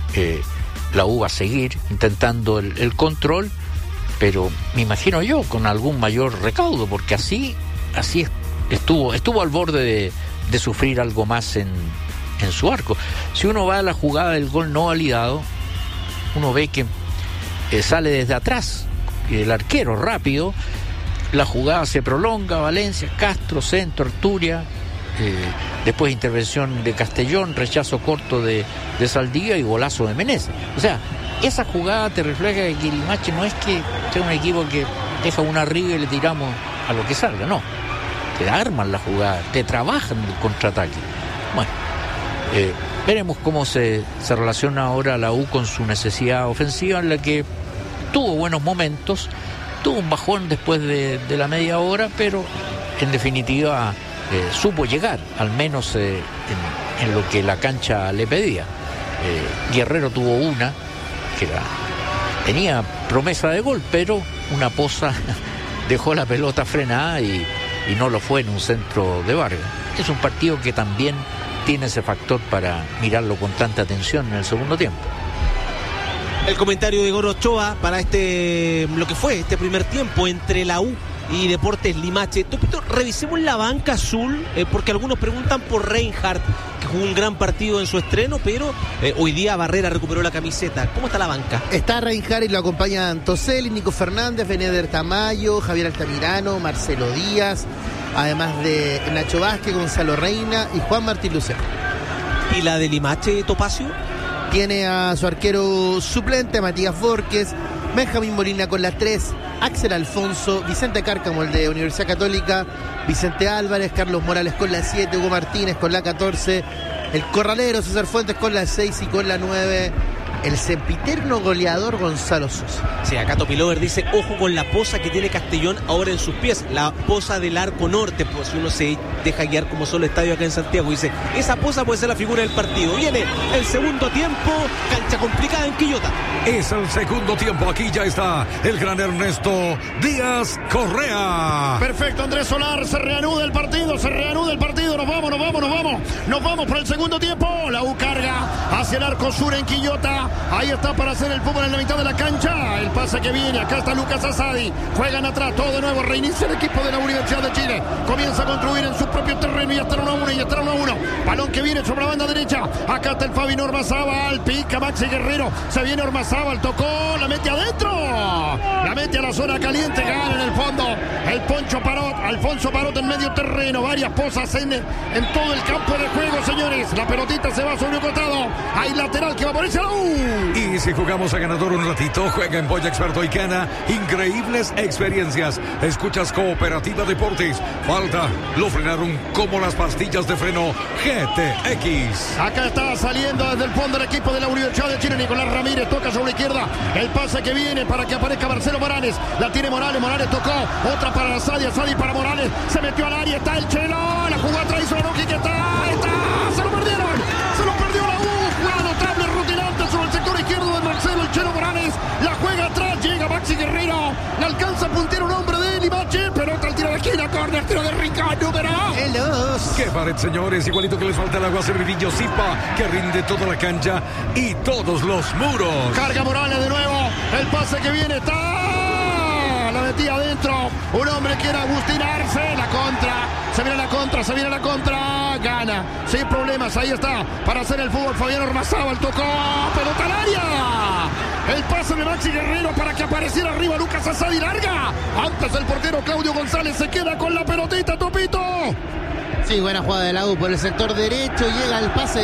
la U va a seguir intentando el control, pero me imagino yo con algún mayor recaudo, porque así estuvo al borde de sufrir algo más en su arco. Si uno va a la jugada del gol no validado, uno ve que sale desde atrás el arquero rápido, la jugada se prolonga, Valencia, Castro, centro, Arturia, después intervención de Castellón, rechazo corto de Saldivia y golazo de Meneses. O sea, esa jugada te refleja que Limache no es que sea un equipo que deja una arriba y le tiramos a lo que salga, no. Te arman la jugada, te trabajan el contraataque. Bueno, veremos cómo se relaciona ahora la U con su necesidad ofensiva, en la que tuvo buenos momentos, tuvo un bajón después de la media hora, pero en definitiva supo llegar, al menos en lo que la cancha le pedía. Guerrero tuvo una que tenía promesa de gol, pero una poza dejó la pelota frenada y no lo fue en un centro de Vargas. Es un partido que también tiene ese factor para mirarlo con tanta atención en el segundo tiempo. El comentario de Goro Ochoa para lo que fue este primer tiempo entre la U y Deportes Limache. Topito, revisemos la banca azul, porque algunos preguntan por Reinhardt, que jugó un gran partido en su estreno, pero hoy día Barrera recuperó la camiseta. ¿Cómo está la banca? Está Reinhardt y lo acompañan Toselli, Nico Fernández, Beneder Tamayo, Javier Altamirano, Marcelo Díaz, además de Nacho Vázquez, Gonzalo Reina y Juan Martín Lucero. ¿Y la de Limache, Topacio? Tiene a su arquero suplente, Matías Borges, Benjamín Molina con la 3, Axel Alfonso, Vicente Cárcamo, el de Universidad Católica, Vicente Álvarez, Carlos Morales con la 7, Hugo Martínez con la 14, el corralero César Fuentes con la 6 y con la 9, el sempiterno goleador Gonzalo Sosa. Sí, acá Topilover dice, ojo con la poza que tiene Castellón ahora en sus pies, la poza del arco norte, pues si uno se deja guiar como solo estadio acá en Santiago, dice, esa poza puede ser la figura del partido. Viene el segundo tiempo, cancha complicada en Quillota. Es el segundo tiempo, aquí ya está el gran Ernesto Díaz Correa. Perfecto, Andrés Solar, se reanuda el partido, nos vamos por el segundo tiempo. La U carga hacia el arco sur en Quillota, ahí está para hacer el fútbol en la mitad de la cancha, el pase que viene, acá está Lucas Asadi, juegan atrás, todo de nuevo, reinicia el equipo de la Universidad de Chile, comienza a construir en su propio terreno y está 1-1, balón que viene sobre la banda derecha, acá está el Fabi Ormazábal, pica Maxi Guerrero, se viene Ormazábal, tocó, la mete adentro, la mete a la zona caliente, gana en el fondo el Poncho Parot, Alfonso Parot en medio terreno, varias pozas en todo el campo de juego, señores, la pelotita se va sobre un costado, hay lateral que va por ese la U. Y si jugamos a ganador un ratito, juega en Boya Experto y gana increíbles experiencias. Escuchas Cooperativa Deportes. Falta, lo frenaron como las pastillas de freno GTX. Acá está saliendo desde el fondo el equipo de la Universidad de Chile. Nicolás Ramírez toca sobre la izquierda. El pase que viene para que aparezca Marcelo Morales. La tiene Morales, Morales tocó. Otra para Asadi, Asadi para Morales. Se metió al área, está el Chelo. La jugó atrás, hizo que está. Se lo perdieron. Se lo perdió la U. Jugada notable, rutilante sobre el sector izquierdo de Marcelo, el Chelo Morales. La juega atrás, llega Maxi Guerrero. Le alcanza a puntear un hombre de Limache. Pelota al tiro de esquina, córner, tiro de Ricardo, ¡Qué pared, señores! Igualito que les falta el agua, Servirillo Zipa, que rinde toda la cancha y todos los muros. Carga Morales de nuevo. El pase que viene está. La metía adentro. Un hombre quiere Agustín Arce. La contra. Se viene la contra. Gana. Sin problemas. Ahí está. Para hacer el fútbol. Fabián Ormazábal tocó. Pelota al área. El pase de Maxi Guerrero para que apareciera arriba Lucas Asadi. Larga. Antes el portero Claudio González se queda con la pelotita, Topito. Sí, buena jugada de la U por el sector derecho. Llega el pase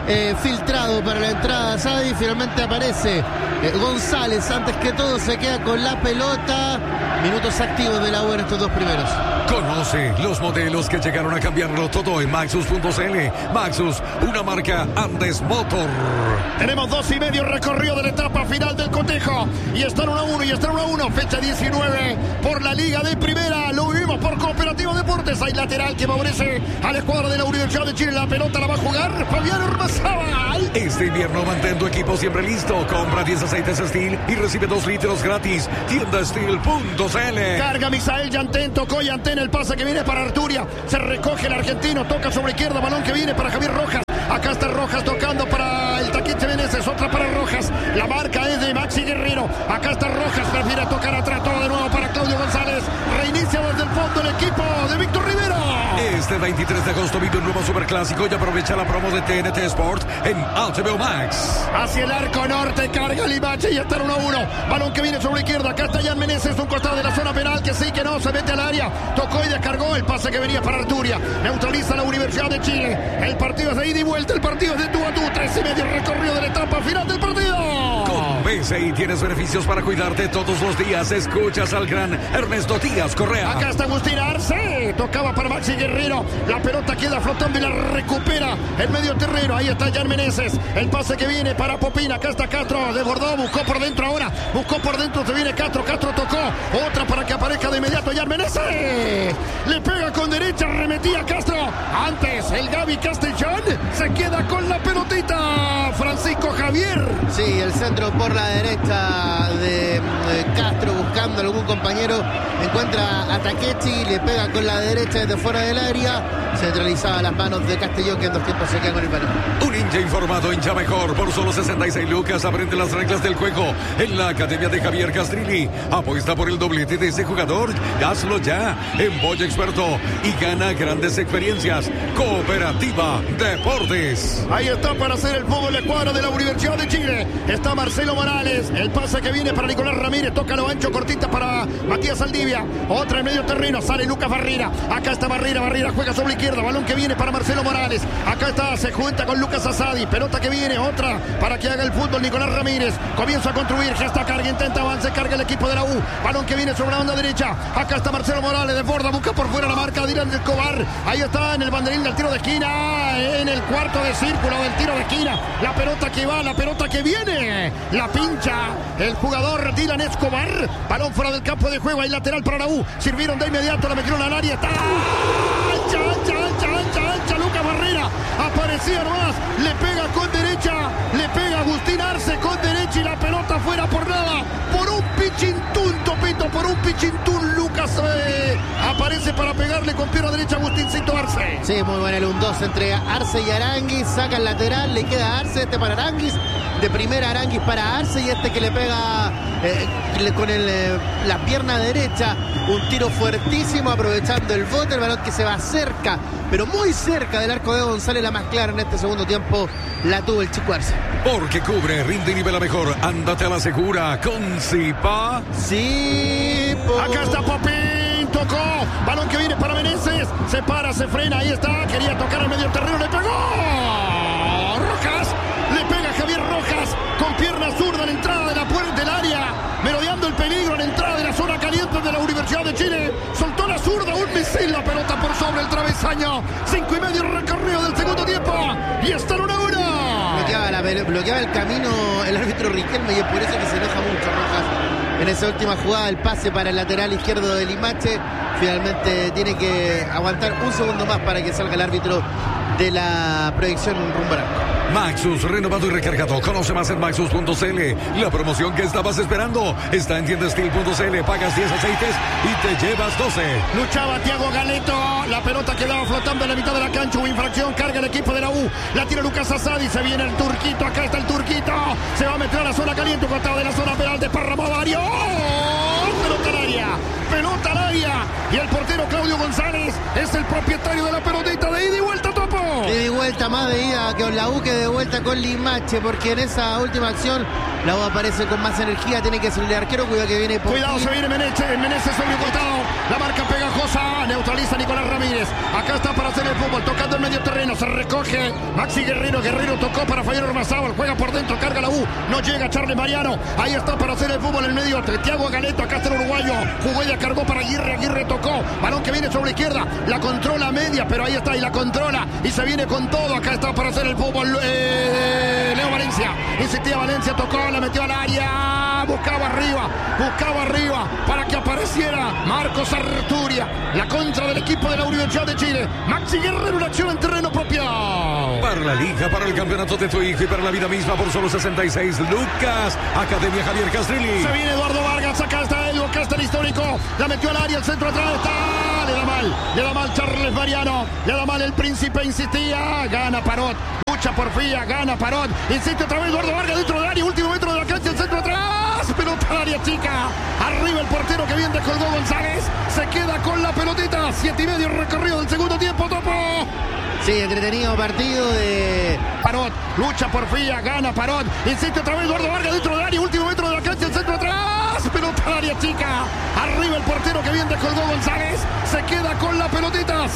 filtrado para la entrada Sadi. Finalmente aparece González. Antes que todo se queda con la pelota. Minutos activos de la U en estos dos primeros. Conoce los modelos que llegaron a cambiarlo todo en Maxus.cl. Maxus, una marca Andes Motor. Tenemos 2:30 recorrido de la etapa final del cotejo. Y están 1-1 y están 1-1. Fecha 19 por la Liga de Primera. Lo vivimos por Cooperativa Deportes. Hay lateral que favorece a la escuadra de la Universidad de Chile. La pelota la va a jugar Fabián Ormazábal. Este invierno mantén tu equipo siempre listo. Compra 10 aceites Steel y recibe 2 litros gratis. Tiendasteel.cl. Carga Misael Yantén. Tocó Yantén. El pase que viene para Arturia. Se recoge el argentino. Toca sobre izquierda. Balón que viene para Javier Rojas. Acá está Rojas tocando para el Taquete Meneses. Otra para Rojas. La marca es de Maxi Guerrero. Acá está Rojas. Prefiere tocar atrás. Todo de nuevo para Claudio González. Reinicia desde el fondo el equipo de Víctor Rivero. Este 23 de agosto vive un nuevo superclásico y aprovecha la promo de TNT Sport en HBO Max. Hacia el arco norte. Carga Limache y está 1-1. Balón que viene sobre la izquierda. Acá está Jan Meneses. Un costado de la zona penal. Que sí, que no. Se mete al área. Tocó y descargó. El pase que venía para Arturia. Neutraliza la Universidad de Chile. El partido es de ida y vuelta. El partido es de tú a tú. 3:30 recorrido de la etapa final del partido. Con BCI tienes beneficios para cuidarte todos los días. Escuchas al gran Ernesto Díaz Correa. Acá está Agustín Arce. Tocaba para Maxi Guerrero. La pelota queda flotando y la recupera en medio terreno. Ahí está Jan Meneses. El pase que viene para Popín. Acá está Castro. Desbordó. Buscó por dentro ahora. Buscó por dentro. Se viene Castro. Castro tocó. Otra para que aparezca de inmediato Jan Meneses. Le pega con derecha. Remetía Castro. Antes el Gaby Castellón se queda con la pelotita. Francisco Javier. Sí, el centro por la derecha de Castro buscando a algún compañero. Encuentra a Takechi, le pega con la derecha desde fuera del área. Centralizaba las manos de Castellón, que en 2 tiempos se queda con el balón. Un hincha informado, hincha mejor. Por solo 66 lucas aprende las reglas del juego en la Academia de Javier Castrilli. Apuesta por el doblete de ese jugador. Hazlo ya en Boya Experto y gana grandes experiencias. Cooperativa Deportes. Ahí está para hacer el fútbol la escuadra de la Universidad de Chile. Está Marcelo Morales. El pase que viene para Nicolás Ramírez. Toca lo ancho, cortita para Matías Saldivia. Otra en medio terreno. Sale Lucas Barrera. Acá está Barrera. Barrera juega sobre la izquierda. Balón que viene para Marcelo Morales. Acá está. Se junta con Lucas Asadi. Pelota que viene. Otra para que haga el fútbol Nicolás Ramírez. Comienza a construir. Gesta carga. Intenta avance. Carga el equipo de la U. Balón que viene sobre la banda derecha. Acá está Marcelo Morales. Desborda. Busca por fuera la marca de Dylan Escobar. Ahí está en el banderín del tiro de esquina. En el cuarto de círculo del tiro de esquina. La pelota que va. La pelota que viene. La pincha el jugador Dylan Escobar. Balón fuera del campo de juego. Hay lateral para la U. Sirvieron de inmediato. La metieron al área. Está ancha. Lucas Barrera. Aparecía nomás. Le pega con derecha. Le pega Agustín Arce con derecha. Y la pelota fuera por nada. Por un pichintún, Topito. Por un pichintún. Lucas aparece para pegarle con pierna derecha a Agustincito Arce. Sí, muy bueno el 1-2 entre Arce y Aranguis. Saca el lateral. Le queda Arce. Este para Aranguis. De primera Aranguis para Arce. Y este que le pega con la pierna derecha. Un tiro fuertísimo aprovechando el bote. El balón que se va cerca, pero muy cerca del arco de González. La más clara en este segundo tiempo la tuvo el Chico Arce. Porque cubre, rinde y nivela mejor. Ándate a la segura con Zipa. Sí. Acá está Popín. Tocó. Balón que viene para Meneses. Se para, se frena. Ahí está. Quería tocar al medio terreno. Le pegó. Rojas. Le pega Javier Rojas. Con pierna zurda en la entrada de la puerta del área. Merodeando el peligro en la entrada de la zona caliente de la Universidad de Chile. Soltó la zurda. Un misil. La pelota por sobre el travesaño. 5:30 recorrido del segundo tiempo. Y está en 1-1. Bloqueaba el camino el árbitro Riquelme. Y es por eso que se enoja mucho Rojas. En esa última jugada, el pase para el lateral izquierdo de Limache. Finalmente tiene que aguantar un segundo más para que salga el árbitro de la proyección rumbo al arco. Maxus, renovado y recargado. Conoce más en Maxus.cl. La promoción que estabas esperando está en tiendasteel.cl. Pagas 10 aceites y te llevas 12. Luchaba Thiago Galeto. La pelota quedaba flotando en la mitad de la cancha. Hubo infracción. Carga el equipo de la U. La tira Lucas Asadi. Se viene el turquito. Acá está el turquito. Se va a meter a la zona caliente. Costado de la zona penal. Desparramó varios. Pelota al área. Pelota al área. Y el portero Claudio González es el propietario de la pelotita de ida y vuelta, Topo. De vuelta, más de ida con la U que de vuelta con Limache, porque en esa última acción la U aparece con más energía. Tiene que salir el arquero. Cuidado que viene. Cuidado, se viene Meneses sobre el costado. La marca pegajosa. Neutraliza Nicolás Ramírez. Acá está para hacer el fútbol. Tocando el medio terreno. Se recoge Maxi Guerrero. Guerrero tocó para Fabián Ormazábal. Juega por dentro. Carga la U. No llega Charles Mariano. Ahí está para hacer el fútbol en el medio. Thiago Galeto. Acá está el uruguayo. Jugó y cargó para Aguirre. Aguirre tocó. Balón que viene sobre la izquierda. La controla media. Pero ahí está. Y la controla. Y se viene con todo. Acá está para hacer el fútbol. Leo Valencia. Insistía Valencia. Tocó. La metió al área. Buscaba arriba para que apareciera Marcos Arturia, la contra del equipo de la Universidad de Chile. Maxi Guerrero, una acción en terreno propio. Para la liga, para el campeonato de tu hijo y para la vida misma por solo 66 lucas. Academia Javier Castrilli. Se viene Eduardo Vargas, acá está Edu, acá está el histórico. La metió al área, el centro atrás está. Le da mal Charles Mariano. Le da mal el príncipe, insistía. Gana Parot. Lucha Porfía, gana Parot. Insiste otra vez Eduardo Vargas dentro del área. Último metro de la cancha, el centro atrás. Pelota al área chica. Arriba el portero que bien descolgó González. Se queda con la pelotita. 7:30 recorrido del segundo tiempo, Topo. Sí, entretenido partido de Parot. Lucha Porfía, gana Parot. Insiste otra vez Eduardo Vargas dentro del área. Último metro de la cancha, el centro atrás. Pelota al área chica. Arriba el portero que bien descolgó González. Se queda con la pelotita.